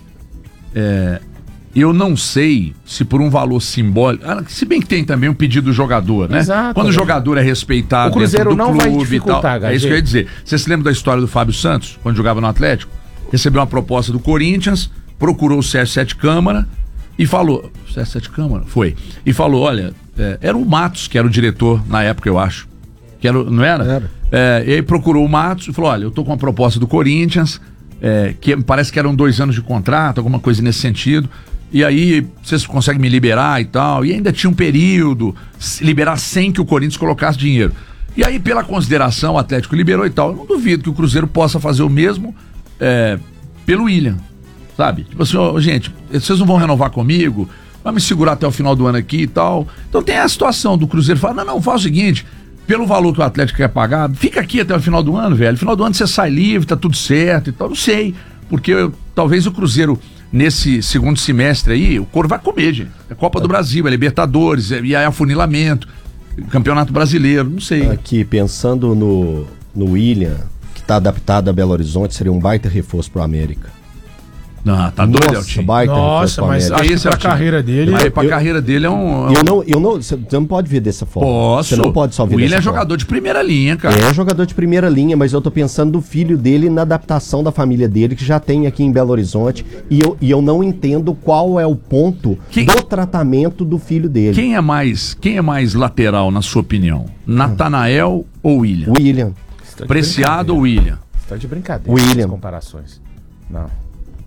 Eu não sei se por um valor simbólico, se bem que tem também um pedido do jogador, né? Exato, quando o jogador é respeitado, o Cruzeiro dentro do não clube vai dificultar, e tal. É isso que eu ia dizer. Você se lembra da história do Fábio Santos, quando jogava no Atlético? Recebeu uma proposta do Corinthians, procurou o Sérgio Sete Câmara e falou... Sérgio Sete Câmara? Foi. E falou, olha, era o Matos que era o diretor na época, eu acho. Não era? Era. E aí procurou o Matos e falou, olha, eu tô com uma proposta do Corinthians, que parece que eram 2 anos de contrato, alguma coisa nesse sentido. E aí, vocês conseguem me liberar e tal. E ainda tinha um período, liberar sem que o Corinthians colocasse dinheiro. E aí, pela consideração, o Atlético liberou e tal. Eu não duvido que o Cruzeiro possa fazer o mesmo pelo William, sabe? Tipo assim, gente, vocês não vão renovar comigo, vai me segurar até o final do ano aqui e tal. Então tem a situação do Cruzeiro falar, não, faz o seguinte, pelo valor que o Atlético quer pagar, fica aqui até o final do ano, velho. No final do ano você sai livre, tá tudo certo e tal. Não sei, porque talvez o Cruzeiro... Nesse segundo semestre aí, o couro vai comer, gente. É Copa do Brasil, é Libertadores, e é afunilamento, Campeonato Brasileiro, não sei. Aqui, pensando no William, que está adaptado a Belo Horizonte, seria um baita reforço pro América. Não, tá doido, Eltinho? Nossa, mas acho que pra carreira dele... Pra carreira dele é um... Você não pode ver dessa forma. Posso. Você não pode só ver o William dessa é jogador de primeira linha, cara. É jogador de primeira linha, mas eu tô pensando do filho dele na adaptação da família dele, que já tem aqui em Belo Horizonte, e eu não entendo qual é o ponto do tratamento do filho dele. Quem é mais lateral, na sua opinião? Natanael ou William? William. Preciado ou William? Você tá de brincadeira William. com as comparações. Não.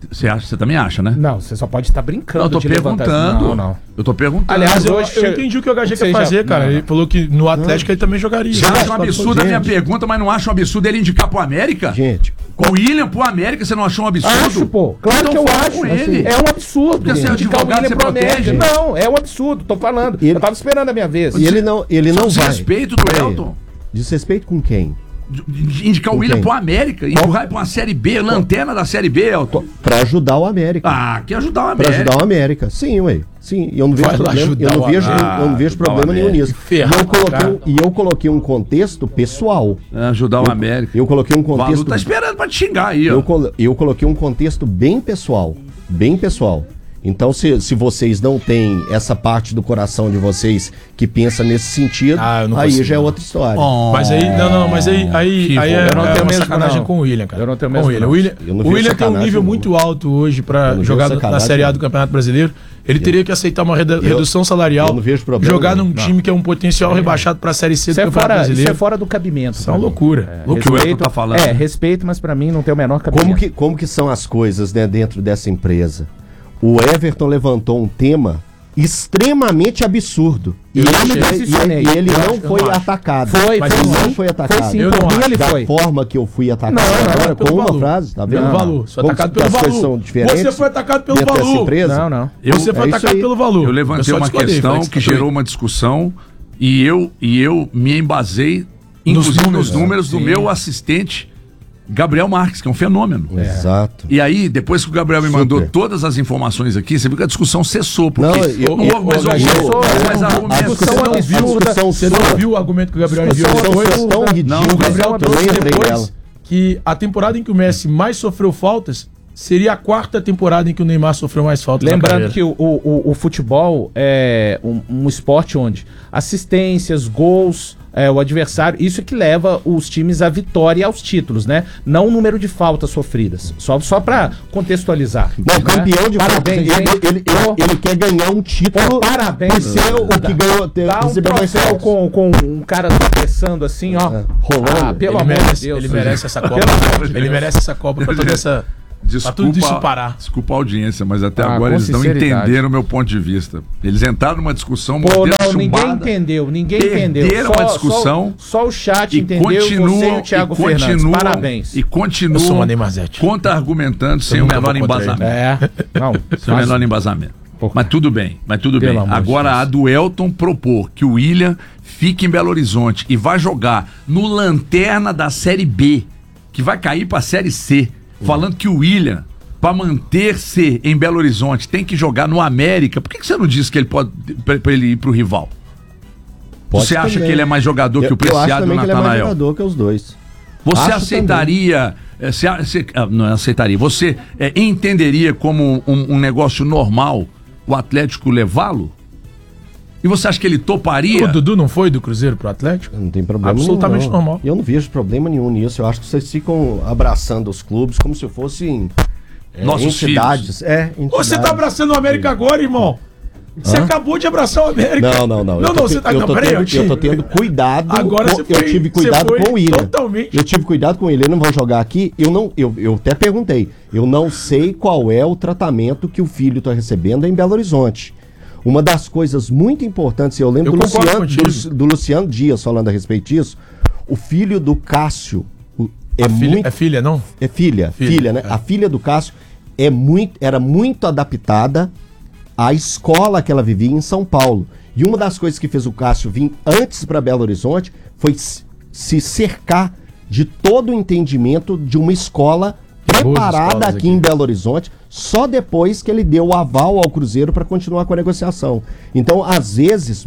Você também acha, né? Não, você só pode estar brincando. Eu tô perguntando. Não. Eu tô perguntando. Aliás, eu entendi o que o HG quer fazer, cara. Ele falou que no Atlético ele também jogaria. Você acha um absurdo a minha pergunta, mas não acha um absurdo ele indicar pro América? Gente, O William pro América, você não achou um absurdo? Acho, pô. Claro Então que eu fala acho. com ele. É um absurdo. Porque você é indicar o advogado, William você pro América. protege. Não, é um absurdo. Tô falando. Ele- Eu tava esperando a minha vez. e ele não vai. Desrespeito do Peraí. Elton. Desrespeito com quem? De indicar o Com William quem? pro América, empurrar pra uma Série B, lanterna da Série B, Elton. Pra ajudar o América. Ah, quer ajudar o Pra América. ajudar o América. Sim, ué. Sim, e eu não vejo Vai lá problema, ajudar eu não o vejo, América. eu não vejo Ajudar o problema nenhum América. nisso. Ferrar o cara. E eu coloquei um contexto pessoal. Ajudar o América. Eu coloquei um O Valu contexto. tá esperando pra te xingar aí, ó. Eu coloquei um contexto bem pessoal. Bem pessoal. Então, se vocês não têm essa parte do coração de vocês que pensa nesse sentido, Ah, eu não aí consigo, já é não. outra história. Mas aí, mas aí Que é, bom. Eu não é tenho uma mesmo, sacanagem não. com o William, cara. Eu não tenho Com mesmo, o William. não. O William, Eu não o vejo William tem um sacanagem nível nenhuma. muito alto hoje Eu pra não jogar vejo na sacanagem Série A do nenhuma. Campeonato Brasileiro. Ele teria que aceitar uma redução salarial. eu não vejo problema Jogar nenhum. num time que é um potencial rebaixado pra Série C do Isso é, Campeonato fora, isso Brasileiro. é fora do cabimento. Isso é uma loucura. O que o Elton tá falando. Respeito, mas pra mim não tem o menor cabimento. Como que são as coisas, né, dentro dessa empresa? O Everton levantou um tema extremamente absurdo. E Eu ele, não me posicionei. e ele Eu não acho- foi eu não acho. atacado. Mas ele eu não acho. foi atacado. Foi sim, Eu por não mim acho. ele Da foi. forma que eu fui atacado Não, agora, pelo com uma valor. frase, tá vendo? Pelo valor. Você foi Como atacado que pelo as coisas valor. são diferentes Você foi atacado pelo dentro dessa valor. empresa? Não. Você É foi isso atacado aí. pelo valor. Eu levantei só uma discordei, questão falei que você gerou uma discussão e eu me embasei, inclusive nos números do Sim. meu assistente, Gabriel Marques, que é um fenômeno. Exato. E aí, depois que o Gabriel me Super. mandou todas as informações aqui, você viu que a discussão cessou. Porque Não, mas a discussão argumentação... absurda. Você não viu o argumento que o Gabriel enviou Discussão depois? tão ridícula, O Gabriel que eu nem trouxe entrei depois nela. que a temporada em que o Messi mais sofreu faltas seria a quarta temporada em que o Neymar sofreu mais faltas. na Lembrando carreira. que o futebol é um esporte onde assistências, gols, o adversário, isso é que leva os times à vitória e aos títulos, né? Não o número de faltas sofridas. Só pra contextualizar. Não, né? campeão de Parabéns, ele, hein? ele quer ganhar um título Pô, parabéns. por ser o que ganhou, Dá um recebeu mais troféu pontos. com um cara tropeçando assim, ó. rolando. Ah, pelo Ele amor merece, de Deus. ele merece essa Copa. Ele merece essa Copa pra toda essa... Pra tudo isso parar. Desculpa a audiência, mas até Ah, agora com eles não sinceridade. entenderam o meu ponto de vista. Eles entraram numa discussão, Pô, modelo não, ninguém chumbada, entendeu, ninguém perderam entendeu. a discussão Só o chat e entendeu, você e continuam, o Thiago Fernandes. Parabéns. e Eu sou continuam uma Neymarzete. contra-argumentando sem o nunca menor vou contra ele. embasamento. Não, Sem o menor embasamento. Mas tudo bem, Pelo amor de Agora Deus. a do Elton propor que o William fique em Belo Horizonte e vai jogar no Lanterna da Série B, que vai cair pra Série C, falando que o William, pra manter-se em Belo Horizonte, tem que jogar no América. Por que você não disse que ele pode pra ele ir pro rival? Pode Você acha também. que ele é mais jogador que o Eu acho Preciado e o também que ele é mais Natanael? jogador que os dois. Você Acho aceitaria, não aceitaria, você entenderia como um negócio normal o Atlético levá-lo? E você acha que ele toparia? O Dudu não foi do Cruzeiro pro Atlético? Não tem problema Absolutamente nenhum, não. normal. Eu não vejo problema nenhum nisso. Eu acho que vocês ficam abraçando os clubes como se fossem Nossos entidades. Você tá abraçando o América agora, irmão? Você acabou de abraçar o América. Não. Não, você tá... eu Não, tô peraí, tendo, eu tô tendo cuidado. Agora você eu foi- tive você cuidado foi com o William. totalmente- Eu tive cuidado com ele. Ele não vai jogar aqui. Eu até perguntei. Eu não sei qual é o tratamento que o filho está recebendo em Belo Horizonte. Uma das coisas muito importantes, eu lembro Eu do concordo Luciano, contigo. do Luciano Dias falando a respeito disso. O filho do Cássio É filha, não? é filha, né? é. A filha do Cássio era muito adaptada à escola que ela vivia em São Paulo. E uma das coisas que fez o Cássio vir antes para Belo Horizonte foi se cercar de todo o entendimento de uma escola Tem boas preparada escolas aqui aqui. em Belo Horizonte, só depois que ele deu o aval ao Cruzeiro para continuar com a negociação. Então, às vezes,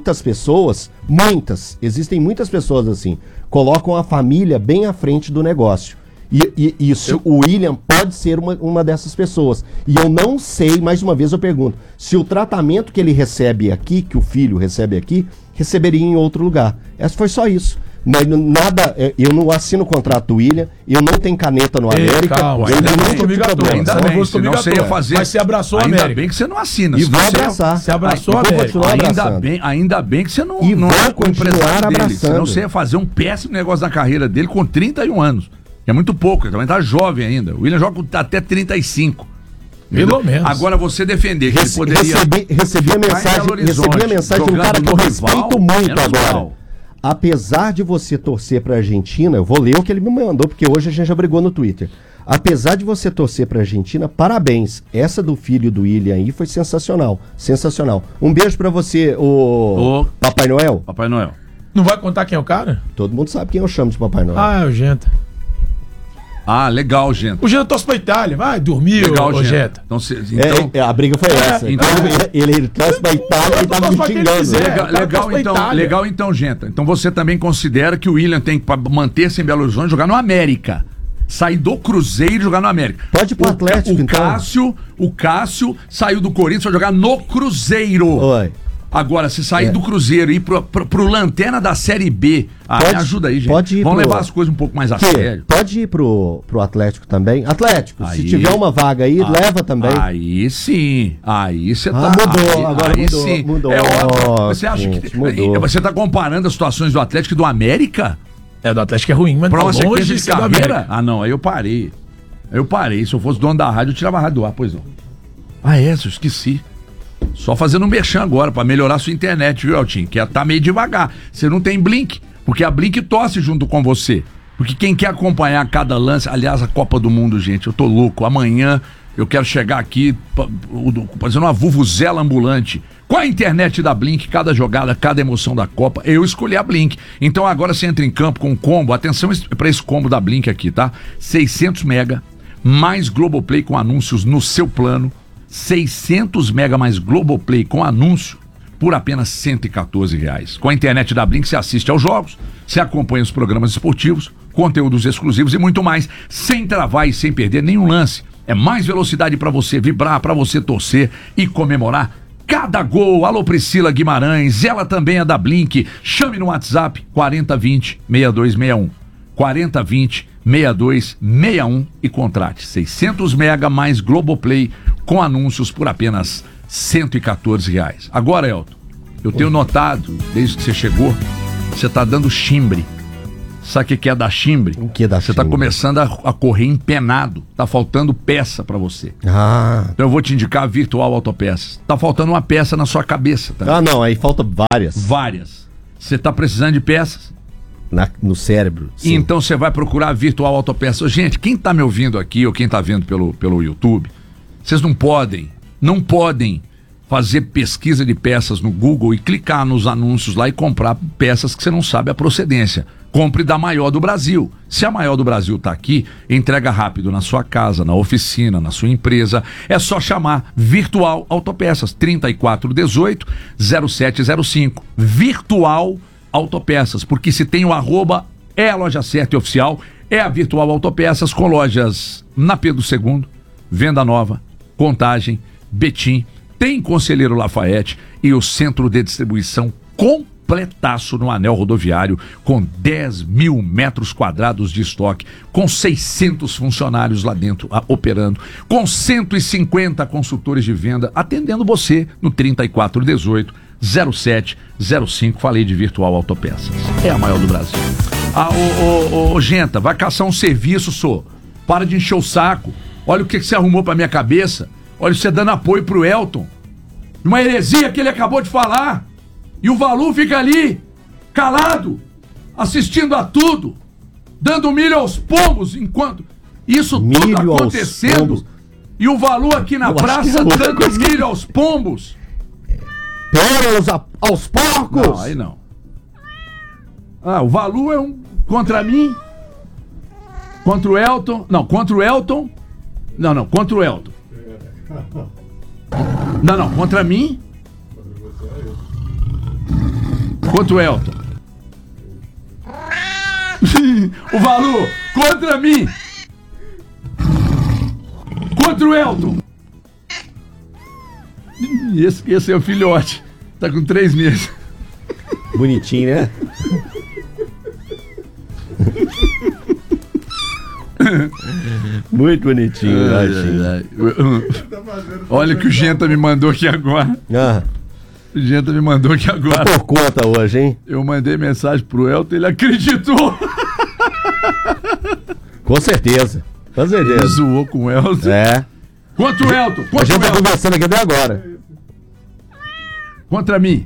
existem muitas pessoas assim, colocam a família bem à frente do negócio. E isso, o William pode ser uma dessas pessoas. E eu não sei, mais uma vez eu pergunto, se o tratamento que ele recebe aqui, que o filho recebe aqui, receberia em outro lugar. Foi só isso. Mas nada, eu não assino o contrato do William, eu não tenho caneta no América. calma, eu ainda não bem tenho que tipo de obrigatório, problema. ainda Ainda bem, bem, você senão você ia obrigatório. fazer... Mas você abraçou o Ainda América. bem que você não assina. E senão vou você- abraçar. Você abraçou a vou América. continuar abraçando. Ainda bem que você não, E não vou é o continuar empresário dele. abraçando. Senão você ia fazer um péssimo negócio na carreira dele com 31 anos. É muito pouco, ele também tá jovem ainda. O William joga até 35. Pelo menos. Agora você defender que ele poderia... Recebi a mensagem de um cara que eu respeito muito agora. Apesar de você torcer pra Argentina, eu vou ler o que ele me mandou, porque hoje a gente já brigou no Twitter. Apesar de você torcer pra Argentina, parabéns. Essa do filho do William aí foi sensacional. Sensacional. Um beijo pra você, o Papai Noel. Papai Noel. Não vai contar quem é o cara? Todo mundo sabe quem eu chamo de Papai Noel. Ah, é o Genta. Ah, legal, Genta. O Genta torce pra Itália. Vai, dormiu, legal, o Genta. Então, a briga foi essa. Então, ele torce pra Itália e tá me xingando. Legal então, Genta. Então você também considera que o William tem que manter-se em Belo Horizonte e jogar no América. Sair do Cruzeiro e jogar no América. Pode ir pro Atlético, então. O Cássio saiu do Corinthians pra jogar no Cruzeiro. Oi. Agora, se sair do Cruzeiro e ir pro Lanterna da Série B, me ajuda aí, gente. Pode ir. Vamos levar as coisas um pouco mais a sério. Pode ir pro Atlético também. Atlético, aí, se tiver uma vaga aí, leva também. Aí sim. Aí você tá... Mudou, agora aí mudou, sim. mudou. É óbvio. Você acha que... Mudou. Você tá comparando as situações do Atlético e do América? É, do Atlético é ruim, mas Pra uma tá longe sequência de de ser do carreira? América. Ah, não, aí eu parei. Se eu fosse dono da rádio, eu tirava a rádio do ar, pois não. Ah, eu esqueci. Só fazendo um merchan agora, pra melhorar a sua internet, viu, Eltinho? Que tá meio devagar. Você não tem Blink, porque a Blink torce junto com você. Porque quem quer acompanhar cada lance... Aliás, a Copa do Mundo, gente, eu tô louco. Amanhã eu quero chegar aqui fazendo uma vuvuzela ambulante. Com a internet da Blink, cada jogada, cada emoção da Copa, eu escolhi a Blink. Então agora você entra em campo com um combo. Atenção pra esse combo da Blink aqui, tá? 600 mega, mais Globoplay com anúncios no seu plano. 600 mega mais Globoplay com anúncio por apenas R$114. Com a internet da Blink, você assiste aos jogos, você acompanha os programas esportivos, conteúdos exclusivos e muito mais, sem travar e sem perder nenhum lance. É mais velocidade para você vibrar, para você torcer e comemorar cada gol. Alô, Priscila Guimarães, ela também é da Blink. Chame no WhatsApp 4020-6261. 4020-6261 e contrate 600 mega mais Globoplay com anúncios por apenas R$114. Agora, Elton, eu tenho notado, desde que você chegou, você tá dando chimbre. Sabe o que é dar chimbre? O que é dar Você chimbre? tá começando a correr empenado. Tá faltando peça pra você. Então eu vou te indicar a Virtual Autopeças. Tá faltando uma peça na sua cabeça, tá? não, aí falta várias. Várias. Você tá precisando de peças? No cérebro. Sim. Então você vai procurar a Virtual Autopeças. Gente, quem tá me ouvindo aqui ou quem tá vendo pelo YouTube, vocês não podem fazer pesquisa de peças no Google e clicar nos anúncios lá e comprar peças que você não sabe a procedência. Compre da Maior do Brasil. Se a Maior do Brasil tá aqui, entrega rápido na sua casa, na oficina, na sua empresa. É só chamar Virtual Autopeças 3418-0705. Virtual Autopeças, porque se tem o arroba, é a loja certa e oficial, é a Virtual Autopeças, com lojas na Pedro II, Venda Nova, Contagem, Betim, tem Conselheiro Lafayette e o centro de distribuição completaço no anel rodoviário, com 10 mil metros quadrados de estoque, com 600 funcionários lá dentro operando, com 150 consultores de venda atendendo você no 3418-0705. Falei de Virtual Autopeças. É a maior do Brasil. Genta, vai caçar um serviço, sô. Para de encher o saco. Olha o que você arrumou pra minha cabeça. Olha você dando apoio pro Elton. Uma heresia que ele acabou de falar. E o Valu fica ali, calado, assistindo a tudo, dando milho aos pombos, enquanto isso tudo acontecendo. E o Valu aqui na praça dando milho aos pombos. Pérolas aos porcos! Não, aí não. O Valu é um contra mim, contra o Elton. Não, contra o Elton. Não, contra o Elton. Não, contra mim. Contra o Elton. O Valu, contra mim. Contra o Elton. Esse é o filhote. Tá com 3 meses. Bonitinho, né? Muito bonitinho. Olha o que o Genta me mandou aqui agora. O Genta me mandou aqui agora. Tá por conta hoje, hein? Eu mandei mensagem pro Elton, ele acreditou. Com certeza. Com certeza. Ele zoou com o Elton. É. Contra o Elton. A gente tá conversando aqui até agora. Contra mim.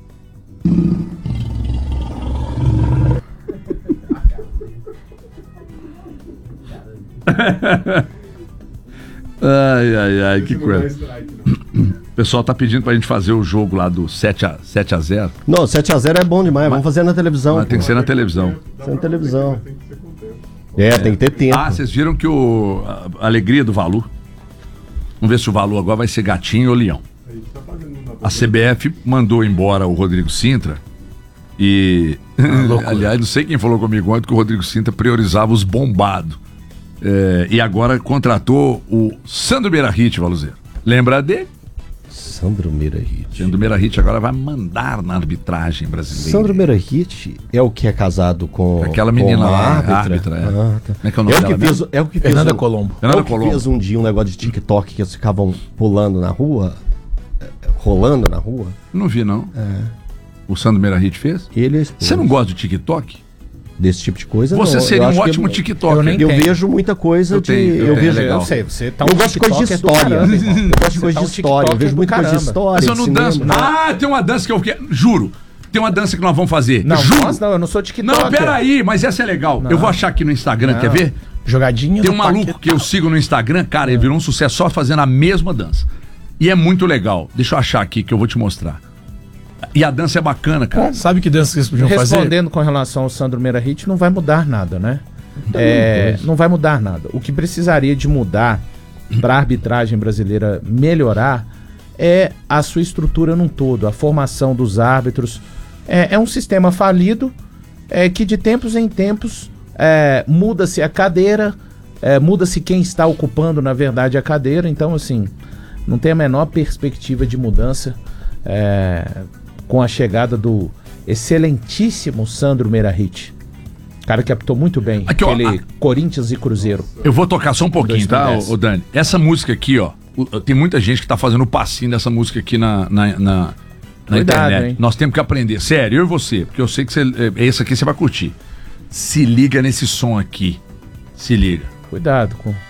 Ai, que coisa. O pessoal tá pedindo pra gente fazer o jogo lá do 7x0. Não, 7x0 é bom demais. Vamos fazer na televisão. Mas tem que ser na televisão. Ser na televisão. Tem que ter tempo. Ah, vocês viram que a alegria do Valu. Vamos ver se o Valu agora vai ser gatinho ou leão. A CBF mandou embora o Rodrigo Sintra e... aliás, não sei quem falou comigo ontem que o Rodrigo Sintra priorizava os bombados. E agora contratou o Sandro Meirahit, Valuzeiro. Lembra dele? Sandro Meirahit. Sandro Meirahit agora vai mandar na arbitragem brasileira. Sandro Meirahit é o que é casado com aquela menina com lá, árbitra. Tá. Como é que é o nome dela? É o que fez Fernanda Colombo. Fernanda Colombo fez um dia um negócio de TikTok que eles ficavam pulando na rua, rolando na rua. Não vi, não. O Sandro Meirahit fez? Ele é Você não gosta de TikTok? Desse tipo de coisa, você não. Seria um ótimo TikToker. Eu vejo muita coisa eu vejo. Eu sei, você tá eu gosto de coisa de história. Eu gosto de coisa de história. Eu vejo muita coisa de história. Mas eu não danço. Tem uma dança que eu quero. Juro. Tem uma dança que nós vamos fazer. Não, juro. Nossa, não, eu não sou TikToker. Não, peraí, mas essa é legal. Eu vou achar aqui no Instagram, quer ver? Jogadinha. Tem um maluco que eu sigo no Instagram, cara, ele virou um sucesso só fazendo a mesma dança. E é muito legal. Deixa eu achar aqui que eu vou te mostrar. E a dança é bacana, cara. Sabe que dança que eles podiam fazer? Respondendo com relação ao Sandro Meirahit, não vai mudar nada, né? Não vai mudar nada. O que precisaria de mudar para a arbitragem brasileira melhorar é a sua estrutura num todo, a formação dos árbitros. É um sistema falido que de tempos em tempos muda-se a cadeira, muda-se quem está ocupando, na verdade, a cadeira. Então, assim, não tem a menor perspectiva de mudança com a chegada do excelentíssimo Sandro Meirahit. Cara que apitou muito bem. Aqui, ó, Corinthians e Cruzeiro. Eu vou tocar só um pouquinho, 2010. tá, ô Dani? Essa música aqui, ó. Tem muita gente que tá fazendo o passinho dessa música aqui na Cuidado, internet. hein? Nós temos que aprender. Sério, eu e você. Porque eu sei que esse aqui você vai curtir. Se liga nesse som aqui. Se liga. Cuidado com...